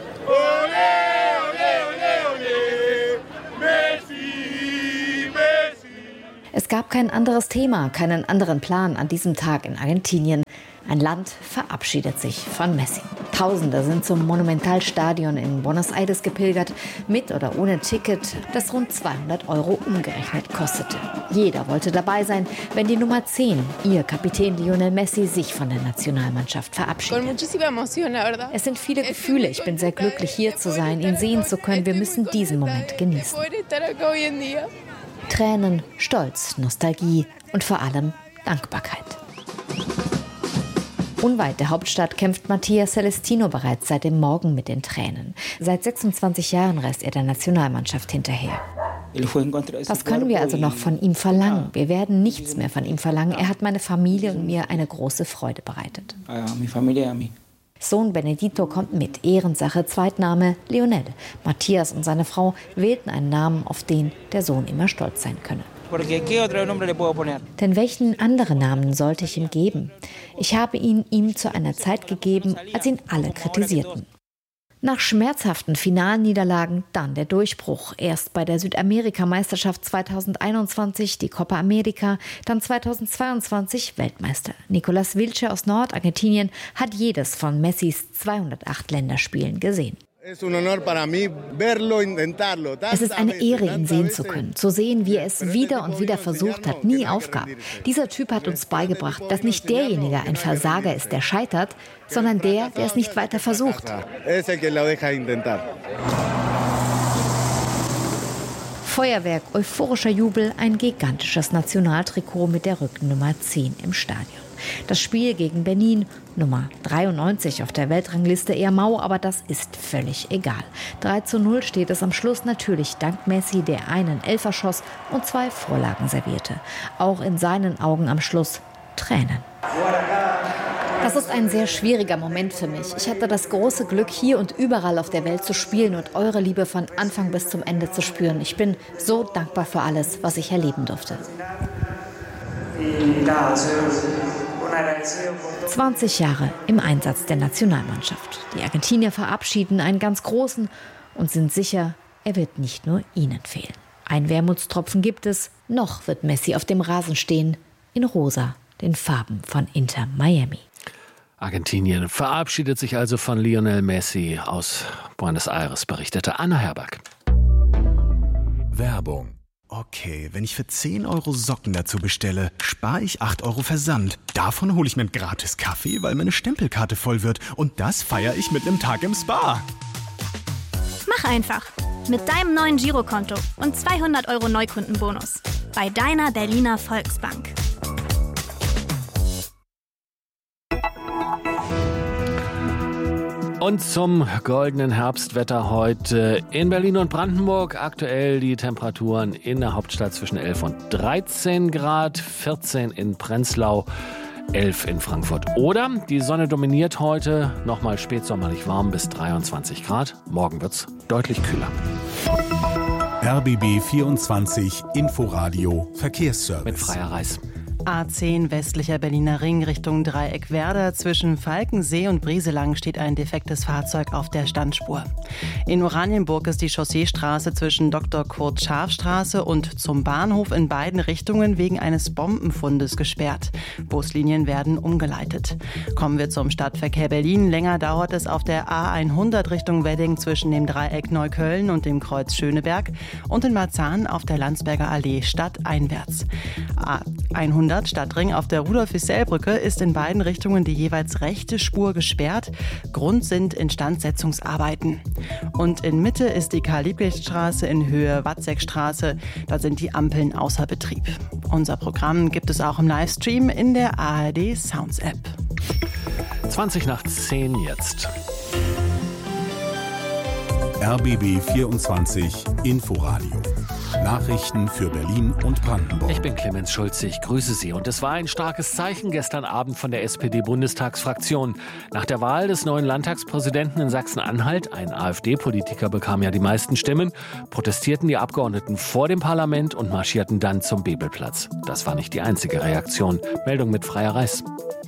Es gab kein anderes Thema, keinen anderen Plan an diesem Tag in Argentinien. Ein Land verabschiedet sich von Messi. Tausende sind zum Monumentalstadion in Buenos Aires gepilgert, mit oder ohne Ticket, das rund zweihundert Euro umgerechnet kostete. Jeder wollte dabei sein, wenn die Nummer zehn, ihr Kapitän Lionel Messi, sich von der Nationalmannschaft verabschiedet. Es sind viele Gefühle. Ich bin sehr glücklich, hier zu sein, ihn sehen zu können. Wir müssen diesen Moment genießen. Tränen, Stolz, Nostalgie und vor allem Dankbarkeit. Unweit der Hauptstadt kämpft Mattia Celestino bereits seit dem Morgen mit den Tränen. Seit sechsundzwanzig Jahren reist er der Nationalmannschaft hinterher. Was können wir also noch von ihm verlangen? Wir werden nichts mehr von ihm verlangen. Er hat meine Familie und mir eine große Freude bereitet. Sohn Benedito kommt mit, Ehrensache, Zweitname Lionel. Matthias und seine Frau wählten einen Namen, auf den der Sohn immer stolz sein könne. Denn welchen anderen Namen sollte ich ihm geben? Ich habe ihn ihm zu einer Zeit gegeben, als ihn alle kritisierten. Nach schmerzhaften Finalniederlagen dann der Durchbruch. Erst bei der Südamerika-Meisterschaft zweitausendeinundzwanzig, die Copa America, dann zweitausendzweiundzwanzig Weltmeister. Nicolas Wilche aus Nordargentinien hat jedes von Messis zweihundertacht Länderspielen gesehen. Es ist eine Ehre, ihn sehen zu können, zu sehen, wie er es wieder und wieder versucht hat, nie aufgab. Dieser Typ hat uns beigebracht, dass nicht derjenige ein Versager ist, der scheitert, sondern der, der es nicht weiter versucht. Feuerwerk, euphorischer Jubel, ein gigantisches Nationaltrikot mit der Rückennummer zehn im Stadion. Das Spiel gegen Benin, Nummer dreiundneunzig auf der Weltrangliste, eher mau, aber das ist völlig egal. drei zu null steht es am Schluss, natürlich dank Messi, der einen Elfer schoss und zwei Vorlagen servierte. Auch in seinen Augen am Schluss Tränen. Das ist ein sehr schwieriger Moment für mich. Ich hatte das große Glück, hier und überall auf der Welt zu spielen und eure Liebe von Anfang bis zum Ende zu spüren. Ich bin so dankbar für alles, was ich erleben durfte. zwanzig Jahre im Einsatz der Nationalmannschaft. Die Argentinier verabschieden einen ganz großen und sind sicher, er wird nicht nur ihnen fehlen. Ein Wermutstropfen gibt es, noch wird Messi auf dem Rasen stehen, in rosa, den Farben von Inter Miami. Argentinien verabschiedet sich also von Lionel Messi. Aus Buenos Aires berichtete Anna Herberg. Werbung. Okay, wenn ich für zehn Euro Socken dazu bestelle, spare ich acht Euro Versand. Davon hole ich mir einen gratis Kaffee, weil meine Stempelkarte voll wird. Und das feiere ich mit einem Tag im Spa. Mach einfach. Mit deinem neuen Girokonto und zweihundert Euro Neukundenbonus. Bei deiner Berliner Volksbank. Und zum goldenen Herbstwetter heute in Berlin und Brandenburg. Aktuell die Temperaturen in der Hauptstadt zwischen elf und dreizehn Grad, vierzehn in Prenzlau, elf in Frankfurt. Oder die Sonne dominiert heute, nochmal spätsommerlich warm bis dreiundzwanzig Grad. Morgen wird's deutlich kühler. R B B vierundzwanzig Inforadio Verkehrsservice. Mit Freier Reis. A zehn westlicher Berliner Ring Richtung Dreieck Werder. Zwischen Falkensee und Brieselang steht ein defektes Fahrzeug auf der Standspur. In Oranienburg ist die Chausseestraße zwischen Doktor Kurt Scharf Straße und zum Bahnhof in beiden Richtungen wegen eines Bombenfundes gesperrt. Buslinien werden umgeleitet. Kommen wir zum Stadtverkehr Berlin. Länger dauert es auf der A hundert Richtung Wedding zwischen dem Dreieck Neukölln und dem Kreuz Schöneberg und in Marzahn auf der Landsberger Allee stadteinwärts. hundert Stadtring auf der Rudolf-Wissell-Brücke ist in beiden Richtungen die jeweils rechte Spur gesperrt. Grund sind Instandsetzungsarbeiten. Und in Mitte ist die Karl-Liebknecht-Straße in Höhe Watzekstraße. Da sind die Ampeln außer Betrieb. Unser Programm gibt es auch im Livestream in der A R D Sounds App. zwanzig nach zehn jetzt. R B B vierundzwanzig Inforadio. Nachrichten für Berlin und Brandenburg. Ich bin Clemens Schulze, ich grüße Sie. Und es war ein starkes Zeichen gestern Abend von der S P D-Bundestagsfraktion. Nach der Wahl des neuen Landtagspräsidenten in Sachsen-Anhalt, ein AfD-Politiker bekam ja die meisten Stimmen, protestierten die Abgeordneten vor dem Parlament und marschierten dann zum Bebelplatz. Das war nicht die einzige Reaktion. Meldung mit Freier Reis.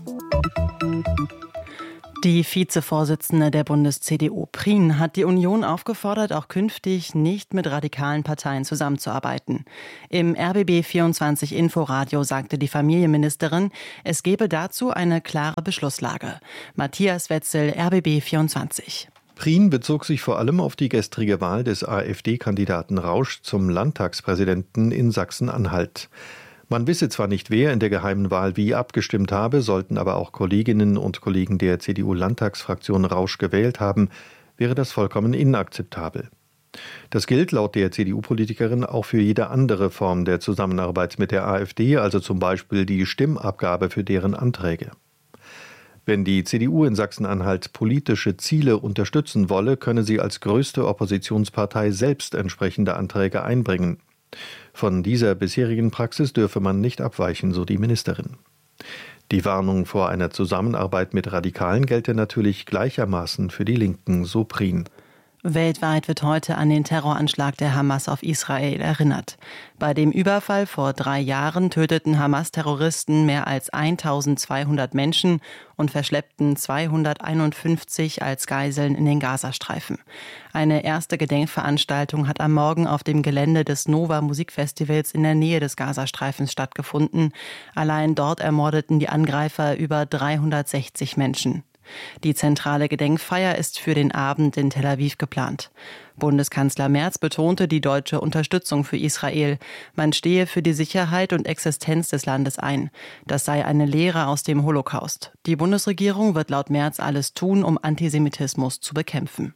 Die Vizevorsitzende der Bundes-C D U, Prien, hat die Union aufgefordert, auch künftig nicht mit radikalen Parteien zusammenzuarbeiten. Im R B B vierundzwanzig Inforadio sagte die Familienministerin, es gebe dazu eine klare Beschlusslage. Matthias Wetzel, R B B vierundzwanzig. Prien bezog sich vor allem auf die gestrige Wahl des AfD-Kandidaten Rausch zum Landtagspräsidenten in Sachsen-Anhalt. Man wisse zwar nicht, wer in der geheimen Wahl wie abgestimmt habe, sollten aber auch Kolleginnen und Kollegen der C D U-Landtagsfraktion Rausch gewählt haben, wäre das vollkommen inakzeptabel. Das gilt laut der C D U-Politikerin auch für jede andere Form der Zusammenarbeit mit der AfD, also zum Beispiel die Stimmabgabe für deren Anträge. Wenn die C D U in Sachsen-Anhalt politische Ziele unterstützen wolle, könne sie als größte Oppositionspartei selbst entsprechende Anträge einbringen. Von dieser bisherigen Praxis dürfe man nicht abweichen, so die Ministerin. Die Warnung vor einer Zusammenarbeit mit Radikalen gelte natürlich gleichermaßen für die Linken, so Prien. Weltweit wird heute an den Terroranschlag der Hamas auf Israel erinnert. Bei dem Überfall vor drei Jahren töteten Hamas-Terroristen mehr als eintausendzweihundert Menschen und verschleppten zweihunderteinundfünfzig als Geiseln in den Gazastreifen. Eine erste Gedenkveranstaltung hat am Morgen auf dem Gelände des Nova Musikfestivals in der Nähe des Gazastreifens stattgefunden. Allein dort ermordeten die Angreifer über dreihundertsechzig Menschen. Die zentrale Gedenkfeier ist für den Abend in Tel Aviv geplant. Bundeskanzler Merz betonte die deutsche Unterstützung für Israel. Man stehe für die Sicherheit und Existenz des Landes ein. Das sei eine Lehre aus dem Holocaust. Die Bundesregierung wird laut Merz alles tun, um Antisemitismus zu bekämpfen.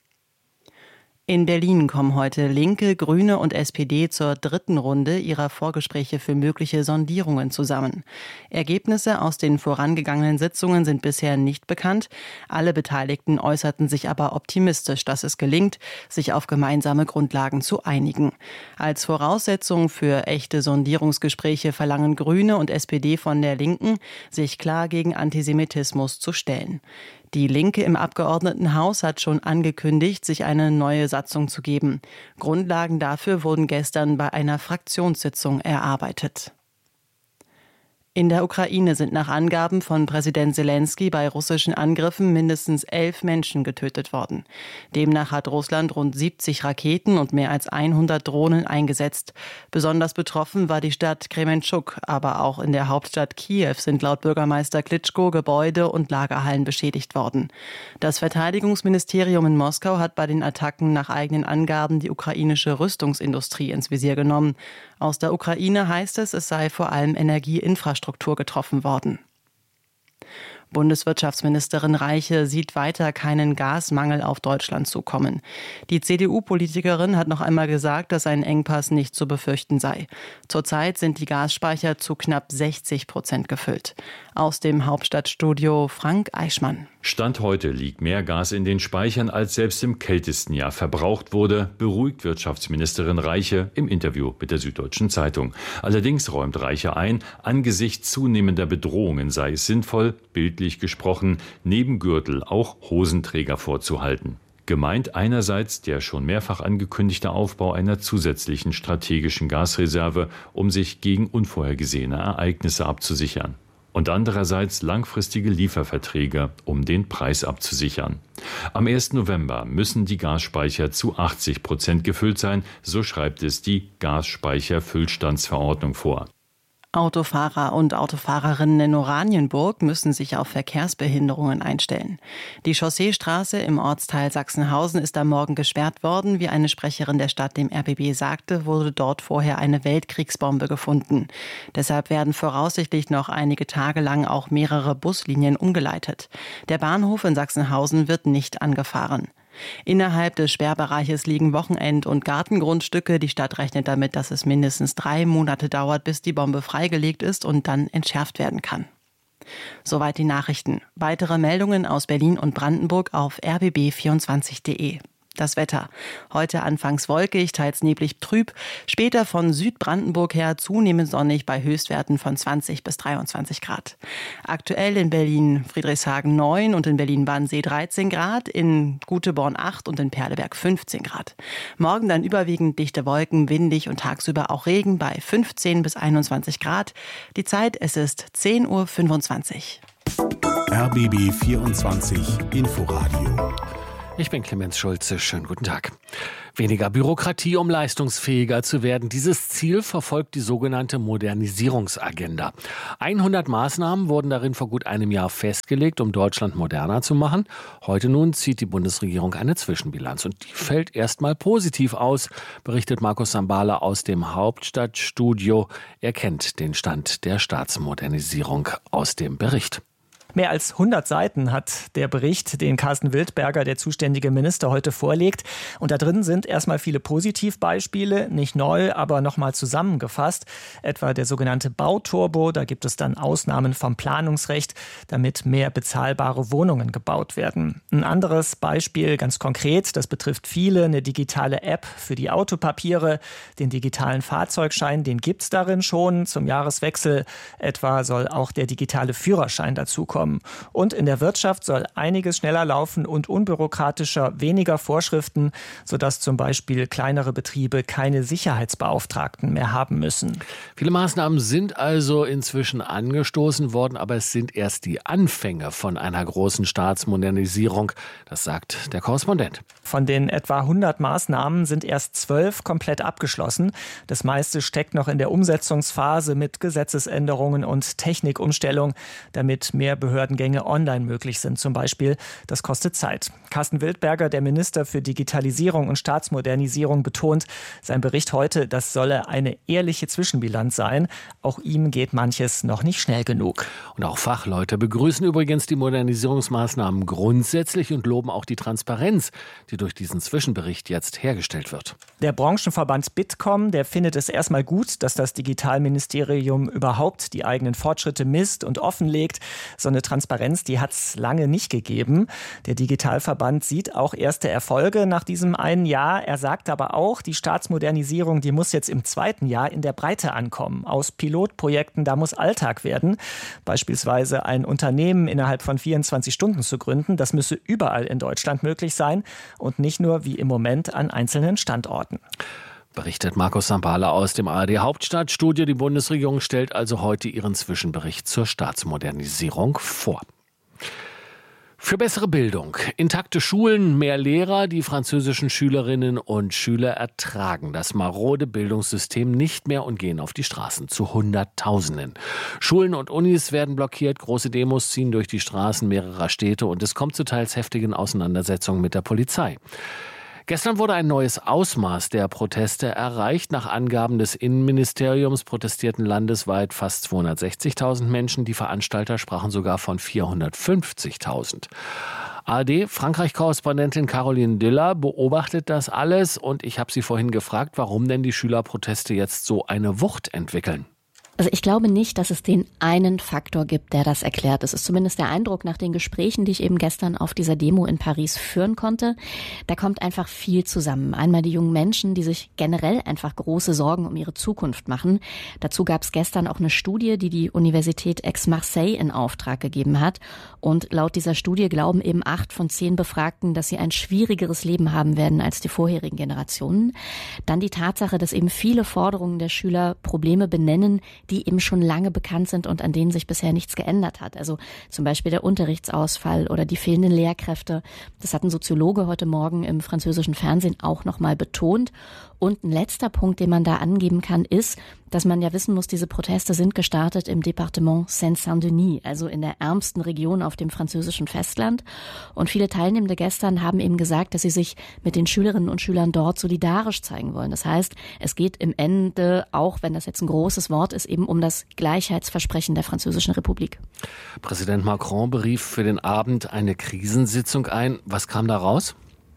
In Berlin kommen heute Linke, Grüne und S P D zur dritten Runde ihrer Vorgespräche für mögliche Sondierungen zusammen. Ergebnisse aus den vorangegangenen Sitzungen sind bisher nicht bekannt. Alle Beteiligten äußerten sich aber optimistisch, dass es gelingt, sich auf gemeinsame Grundlagen zu einigen. Als Voraussetzung für echte Sondierungsgespräche verlangen Grüne und S P D von der Linken, sich klar gegen Antisemitismus zu stellen. Die Linke im Abgeordnetenhaus hat schon angekündigt, sich eine neue Satzung zu geben. Grundlagen dafür wurden gestern bei einer Fraktionssitzung erarbeitet. In der Ukraine sind nach Angaben von Präsident Selenskyj bei russischen Angriffen mindestens elf Menschen getötet worden. Demnach hat Russland rund siebzig Raketen und mehr als hundert Drohnen eingesetzt. Besonders betroffen war die Stadt Kremenchuk, aber auch in der Hauptstadt Kiew sind laut Bürgermeister Klitschko Gebäude und Lagerhallen beschädigt worden. Das Verteidigungsministerium in Moskau hat bei den Attacken nach eigenen Angaben die ukrainische Rüstungsindustrie ins Visier genommen. Aus der Ukraine heißt es, es sei vor allem Energieinfrastruktur getroffen worden. Bundeswirtschaftsministerin Reiche sieht weiter keinen Gasmangel auf Deutschland zukommen. Die C D U-Politikerin hat noch einmal gesagt, dass ein Engpass nicht zu befürchten sei. Zurzeit sind die Gasspeicher zu knapp sechzig Prozent gefüllt. Aus dem Hauptstadtstudio Frank Eichmann. Stand heute liegt mehr Gas in den Speichern, als selbst im kältesten Jahr verbraucht wurde, beruhigt Wirtschaftsministerin Reiche im Interview mit der Süddeutschen Zeitung. Allerdings räumt Reiche ein, angesichts zunehmender Bedrohungen sei es sinnvoll, bildlich gesprochen, neben Gürtel auch Hosenträger vorzuhalten. Gemeint einerseits der schon mehrfach angekündigte Aufbau einer zusätzlichen strategischen Gasreserve, um sich gegen unvorhergesehene Ereignisse abzusichern. Und andererseits langfristige Lieferverträge, um den Preis abzusichern. Am ersten November müssen die Gasspeicher zu achtzig Prozent gefüllt sein, so schreibt es die Gasspeicherfüllstandsverordnung vor. Autofahrer und Autofahrerinnen in Oranienburg müssen sich auf Verkehrsbehinderungen einstellen. Die Chausseestraße im Ortsteil Sachsenhausen ist am Morgen gesperrt worden. Wie eine Sprecherin der Stadt dem R B B sagte, wurde dort vorher eine Weltkriegsbombe gefunden. Deshalb werden voraussichtlich noch einige Tage lang auch mehrere Buslinien umgeleitet. Der Bahnhof in Sachsenhausen wird nicht angefahren. Innerhalb des Sperrbereiches liegen Wochenend- und Gartengrundstücke. Die Stadt rechnet damit, dass es mindestens drei Monate dauert, bis die Bombe freigelegt ist und dann entschärft werden kann. Soweit die Nachrichten. Weitere Meldungen aus Berlin und Brandenburg auf r b b vierundzwanzig punkt d e. Das Wetter. Heute anfangs wolkig, teils neblig trüb, später von Südbrandenburg her zunehmend sonnig bei Höchstwerten von zwanzig bis dreiundzwanzig Grad. Aktuell in Berlin Friedrichshagen neun und in Berlin-Wannsee dreizehn Grad, in Guteborn acht und in Perleberg fünfzehn Grad. Morgen dann überwiegend dichte Wolken, windig und tagsüber auch Regen bei fünfzehn bis einundzwanzig Grad. Die Zeit, es ist zehn Uhr fünfundzwanzig. R B B vierundzwanzig Inforadio. Ich bin Clemens Schulze. Schönen guten Tag. Weniger Bürokratie, um leistungsfähiger zu werden. Dieses Ziel verfolgt die sogenannte Modernisierungsagenda. hundert Maßnahmen wurden darin vor gut einem Jahr festgelegt, um Deutschland moderner zu machen. Heute nun zieht die Bundesregierung eine Zwischenbilanz. Und die fällt erstmal positiv aus, berichtet Markus Sambala aus dem Hauptstadtstudio. Er kennt den Stand der Staatsmodernisierung aus dem Bericht. Mehr als hundert Seiten hat der Bericht, den Carsten Wildberger, der zuständige Minister, heute vorlegt. Und da drin sind erstmal viele Positivbeispiele, nicht neu, aber nochmal zusammengefasst. Etwa der sogenannte Bauturbo, da gibt es dann Ausnahmen vom Planungsrecht, damit mehr bezahlbare Wohnungen gebaut werden. Ein anderes Beispiel, ganz konkret, das betrifft viele, eine digitale App für die Autopapiere. Den digitalen Fahrzeugschein, den gibt's darin schon. Zum Jahreswechsel etwa soll auch der digitale Führerschein dazukommen. Und in der Wirtschaft soll einiges schneller laufen und unbürokratischer, weniger Vorschriften, sodass zum Beispiel kleinere Betriebe keine Sicherheitsbeauftragten mehr haben müssen. Viele Maßnahmen sind also inzwischen angestoßen worden, aber es sind erst die Anfänge von einer großen Staatsmodernisierung. Das sagt der Korrespondent. Von den etwa hundert Maßnahmen sind erst zwölf komplett abgeschlossen. Das meiste steckt noch in der Umsetzungsphase mit Gesetzesänderungen und Technikumstellung, damit mehr Behördengänge online möglich sind zum Beispiel. Das kostet Zeit. Carsten Wildberger, der Minister für Digitalisierung und Staatsmodernisierung, betont, sein Bericht heute, das solle eine ehrliche Zwischenbilanz sein. Auch ihm geht manches noch nicht schnell genug. Und auch Fachleute begrüßen übrigens die Modernisierungsmaßnahmen grundsätzlich und loben auch die Transparenz, die durch diesen Zwischenbericht jetzt hergestellt wird. Der Branchenverband Bitkom, der findet es erstmal gut, dass das Digitalministerium überhaupt die eigenen Fortschritte misst und offenlegt. So eine Transparenz, die hat es lange nicht gegeben. Der Digitalverband sieht auch erste Erfolge nach diesem einen Jahr. Er sagt aber auch, die Staatsmodernisierung, die muss jetzt im zweiten Jahr in der Breite ankommen. Aus Pilotprojekten, da muss Alltag werden. Beispielsweise ein Unternehmen innerhalb von vierundzwanzig Stunden zu gründen, das müsse überall in Deutschland möglich sein und nicht nur wie im Moment an einzelnen Standorten. Berichtet Markus Sambala aus dem A R D Hauptstadtstudio. Die Bundesregierung stellt also heute ihren Zwischenbericht zur Staatsmodernisierung vor. Für bessere Bildung, intakte Schulen, mehr Lehrer, die französischen Schülerinnen und Schüler ertragen das marode Bildungssystem nicht mehr und gehen auf die Straßen zu Hunderttausenden. Schulen und Unis werden blockiert, große Demos ziehen durch die Straßen mehrerer Städte und es kommt zu teils heftigen Auseinandersetzungen mit der Polizei. Gestern wurde ein neues Ausmaß der Proteste erreicht. Nach Angaben des Innenministeriums protestierten landesweit fast zweihundertsechzigtausend Menschen. Die Veranstalter sprachen sogar von vierhundertfünfzigtausend. A R D-Frankreich-Korrespondentin Caroline Diller beobachtet das alles. Und ich habe sie vorhin gefragt, warum denn die Schülerproteste jetzt so eine Wucht entwickeln. Also ich glaube nicht, dass es den einen Faktor gibt, der das erklärt. Das ist zumindest der Eindruck nach den Gesprächen, die ich eben gestern auf dieser Demo in Paris führen konnte. Da kommt einfach viel zusammen. Einmal die jungen Menschen, die sich generell einfach große Sorgen um ihre Zukunft machen. Dazu gab es gestern auch eine Studie, die die Universität Aix-Marseille in Auftrag gegeben hat. Und laut dieser Studie glauben eben acht von zehn Befragten, dass sie ein schwierigeres Leben haben werden als die vorherigen Generationen. Dann die Tatsache, dass eben viele Forderungen der Schüler Probleme benennen, die eben schon lange bekannt sind und an denen sich bisher nichts geändert hat. Also zum Beispiel der Unterrichtsausfall oder die fehlenden Lehrkräfte. Das hat ein Soziologe heute Morgen im französischen Fernsehen auch nochmal betont. Und ein letzter Punkt, den man da angeben kann, ist, dass man ja wissen muss, diese Proteste sind gestartet im Departement Seine-Saint-Denis, also in der ärmsten Region auf dem französischen Festland. Und viele Teilnehmende gestern haben eben gesagt, dass sie sich mit den Schülerinnen und Schülern dort solidarisch zeigen wollen. Das heißt, es geht im Ende, auch wenn das jetzt ein großes Wort ist, eben um das Gleichheitsversprechen der Französischen Republik. Präsident Macron berief für den Abend eine Krisensitzung ein. Was kam da raus?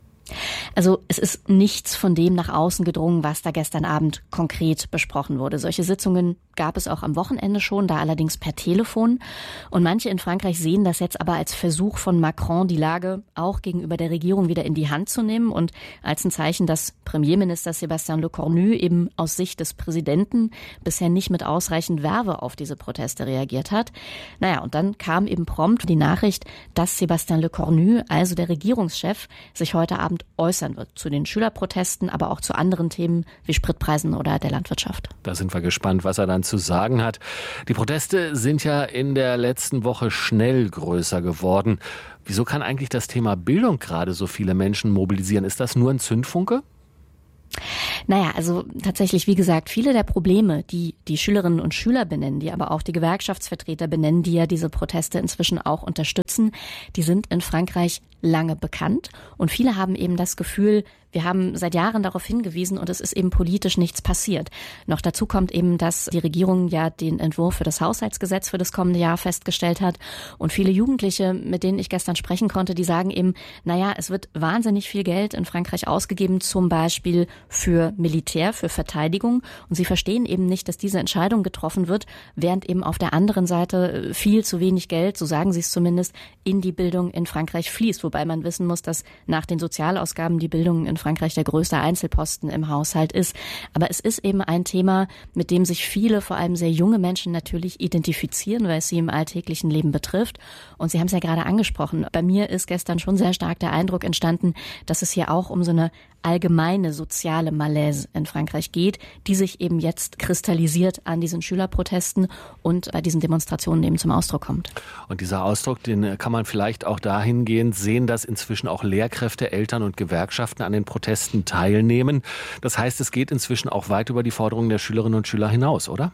Also es ist nichts von dem nach außen gedrungen, was da gestern Abend konkret besprochen wurde. Solche Sitzungen gab es auch am Wochenende schon, da allerdings per Telefon. Und manche in Frankreich sehen das jetzt aber als Versuch von Macron, die Lage auch gegenüber der Regierung wieder in die Hand zu nehmen und als ein Zeichen, dass Premierminister Sébastien Lecornu eben aus Sicht des Präsidenten bisher nicht mit ausreichend Verve auf diese Proteste reagiert hat. Naja, und dann kam eben prompt die Nachricht, dass Sébastien Lecornu, also der Regierungschef, sich heute Abend äußern wird zu den Schülerprotesten, aber auch zu anderen Themen wie Spritpreisen oder der Landwirtschaft. Da sind wir gespannt, was er dann zu sagen hat. Die Proteste sind ja in der letzten Woche schnell größer geworden. Wieso kann eigentlich das Thema Bildung gerade so viele Menschen mobilisieren? Ist das nur ein Zündfunke? Naja, also tatsächlich, wie gesagt, viele der Probleme, die die Schülerinnen und Schüler benennen, die aber auch die Gewerkschaftsvertreter benennen, die ja diese Proteste inzwischen auch unterstützen, die sind in Frankreich lange bekannt. Und viele haben eben das Gefühl, wir haben seit Jahren darauf hingewiesen und es ist eben politisch nichts passiert. Noch dazu kommt eben, dass die Regierung ja den Entwurf für das Haushaltsgesetz für das kommende Jahr festgestellt hat. Und viele Jugendliche, mit denen ich gestern sprechen konnte, die sagen eben, naja, es wird wahnsinnig viel Geld in Frankreich ausgegeben, zum Beispiel für Militär, für Verteidigung. Und sie verstehen eben nicht, dass diese Entscheidung getroffen wird, während eben auf der anderen Seite viel zu wenig Geld, so sagen sie es zumindest, in die Bildung in Frankreich fließt. Wobei man wissen muss, dass nach den Sozialausgaben die Bildung in Frankreich der größte Einzelposten im Haushalt ist. Aber es ist eben ein Thema, mit dem sich viele, vor allem sehr junge Menschen natürlich identifizieren, weil es sie im alltäglichen Leben betrifft. Und Sie haben es ja gerade angesprochen. Bei mir ist gestern schon sehr stark der Eindruck entstanden, dass es hier auch um so eine allgemeine soziale Malaise in Frankreich geht, die sich eben jetzt kristallisiert an diesen Schülerprotesten und bei diesen Demonstrationen eben zum Ausdruck kommt. Und dieser Ausdruck, den kann man vielleicht auch dahingehend sehen, dass inzwischen auch Lehrkräfte, Eltern und Gewerkschaften an den Protesten teilnehmen. Das heißt, es geht inzwischen auch weit über die Forderungen der Schülerinnen und Schüler hinaus, oder?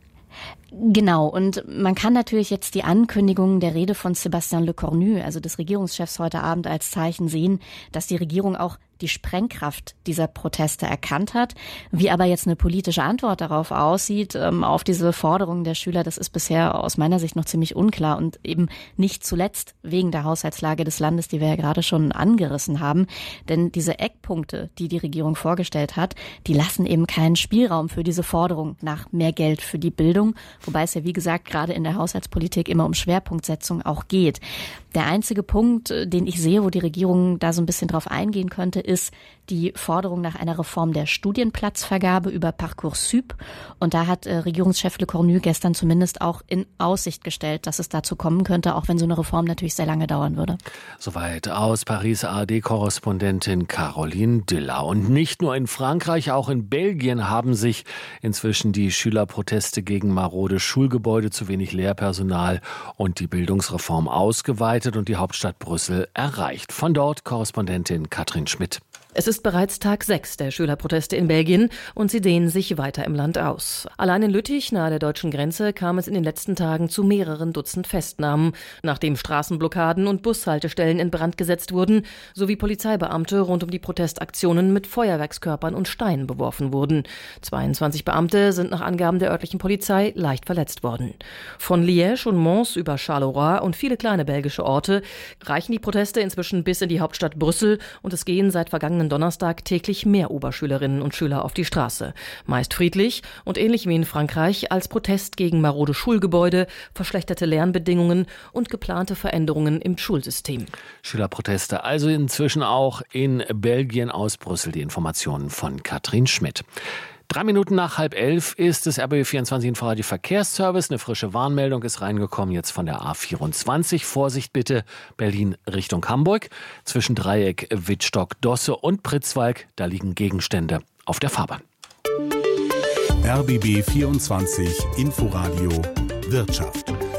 Genau, und man kann natürlich jetzt die Ankündigung der Rede von Sébastien Lecornu, also des Regierungschefs heute Abend, als Zeichen sehen, dass die Regierung auch die Sprengkraft dieser Proteste erkannt hat. Wie aber jetzt eine politische Antwort darauf aussieht, ähm, auf diese Forderungen der Schüler, das ist bisher aus meiner Sicht noch ziemlich unklar und eben nicht zuletzt wegen der Haushaltslage des Landes, die wir ja gerade schon angerissen haben. Denn diese Eckpunkte, die die Regierung vorgestellt hat, die lassen eben keinen Spielraum für diese Forderung nach mehr Geld für die Bildung, wobei es ja wie gesagt gerade in der Haushaltspolitik immer um Schwerpunktsetzung auch geht. Der einzige Punkt, den ich sehe, wo die Regierung da so ein bisschen drauf eingehen könnte, ist die Forderung nach einer Reform der Studienplatzvergabe über Parcoursup. Und da hat äh, Regierungschef Lecornu gestern zumindest auch in Aussicht gestellt, dass es dazu kommen könnte, auch wenn so eine Reform natürlich sehr lange dauern würde. Soweit aus Paris A R D-Korrespondentin Caroline Diller. Und nicht nur in Frankreich, auch in Belgien haben sich inzwischen die Schülerproteste gegen marode Schulgebäude, zu wenig Lehrpersonal und die Bildungsreform ausgeweitet und die Hauptstadt Brüssel erreicht. Von dort Korrespondentin Katrin Schmidt. Es ist bereits Tag sechs der Schülerproteste in Belgien und sie dehnen sich weiter im Land aus. Allein in Lüttich, nahe der deutschen Grenze, kam es in den letzten Tagen zu mehreren Dutzend Festnahmen, nachdem Straßenblockaden und Bushaltestellen in Brand gesetzt wurden, sowie Polizeibeamte rund um die Protestaktionen mit Feuerwerkskörpern und Steinen beworfen wurden. zweiundzwanzig Beamte sind nach Angaben der örtlichen Polizei leicht verletzt worden. Von Liège und Mons über Charleroi und viele kleine belgische Orte reichen die Proteste inzwischen bis in die Hauptstadt Brüssel und es gehen seit vergangenen Donnerstag täglich mehr Oberschülerinnen und Schüler auf die Straße. Meist friedlich und ähnlich wie in Frankreich als Protest gegen marode Schulgebäude, verschlechterte Lernbedingungen und geplante Veränderungen im Schulsystem. Schülerproteste also inzwischen auch in Belgien. Aus Brüssel die Informationen von Katrin Schmidt. Drei Minuten nach halb elf ist es R B B vierundzwanzig Inforadio Verkehrsservice. Eine frische Warnmeldung ist reingekommen, jetzt von der A vierundzwanzig. Vorsicht bitte, Berlin Richtung Hamburg. Zwischen Dreieck, Wittstock, Dosse und Pritzwalk, da liegen Gegenstände auf der Fahrbahn. R B B vierundzwanzig Inforadio Wirtschaft.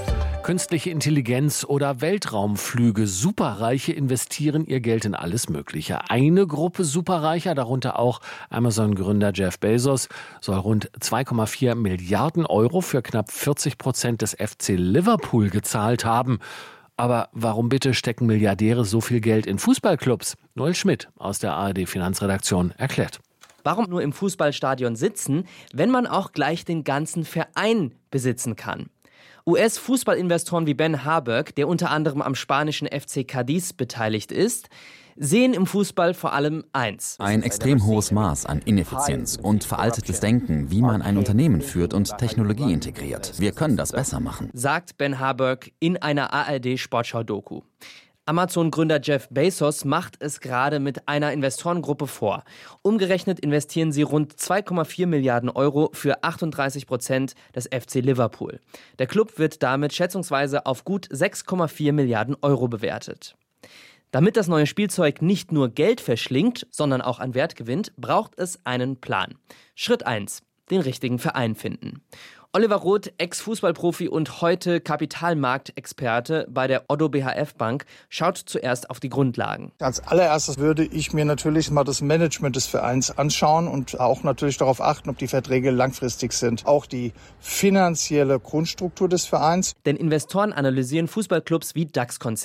Künstliche Intelligenz oder Weltraumflüge. Superreiche investieren ihr Geld in alles Mögliche. Eine Gruppe Superreicher, darunter auch Amazon-Gründer Jeff Bezos, soll rund zwei Komma vier Milliarden Euro für knapp vierzig Prozent des F C Liverpool gezahlt haben. Aber warum bitte stecken Milliardäre so viel Geld in Fußballclubs? Noel Schmidt aus der A R D-Finanzredaktion erklärt. Warum nur im Fußballstadion sitzen, wenn man auch gleich den ganzen Verein besitzen kann? U S-Fußballinvestoren wie Ben Harburg, der unter anderem am spanischen F C Cadiz beteiligt ist, sehen im Fußball vor allem eins. Ein extrem hohes Maß an Ineffizienz und veraltetes Denken, wie man ein Unternehmen führt und Technologie integriert. Wir können das besser machen, sagt Ben Harburg in einer A R D-Sportschau-Doku. Amazon-Gründer Jeff Bezos macht es gerade mit einer Investorengruppe vor. Umgerechnet investieren sie rund zwei Komma vier Milliarden Euro für achtunddreißig Prozent des F C Liverpool. Der Club wird damit schätzungsweise auf gut sechs Komma vier Milliarden Euro bewertet. Damit das neue Spielzeug nicht nur Geld verschlingt, sondern auch an Wert gewinnt, braucht es einen Plan. Schritt eins: Den richtigen Verein finden. Oliver Roth, Ex-Fußballprofi und heute Kapitalmarktexperte bei der Oddo B H F Bank, schaut zuerst auf die Grundlagen. Als allererstes würde ich mir natürlich mal das Management des Vereins anschauen und auch natürlich darauf achten, ob die Verträge langfristig sind. Auch die finanzielle Grundstruktur des Vereins. Denn Investoren analysieren Fußballclubs wie DAX-Konzerne.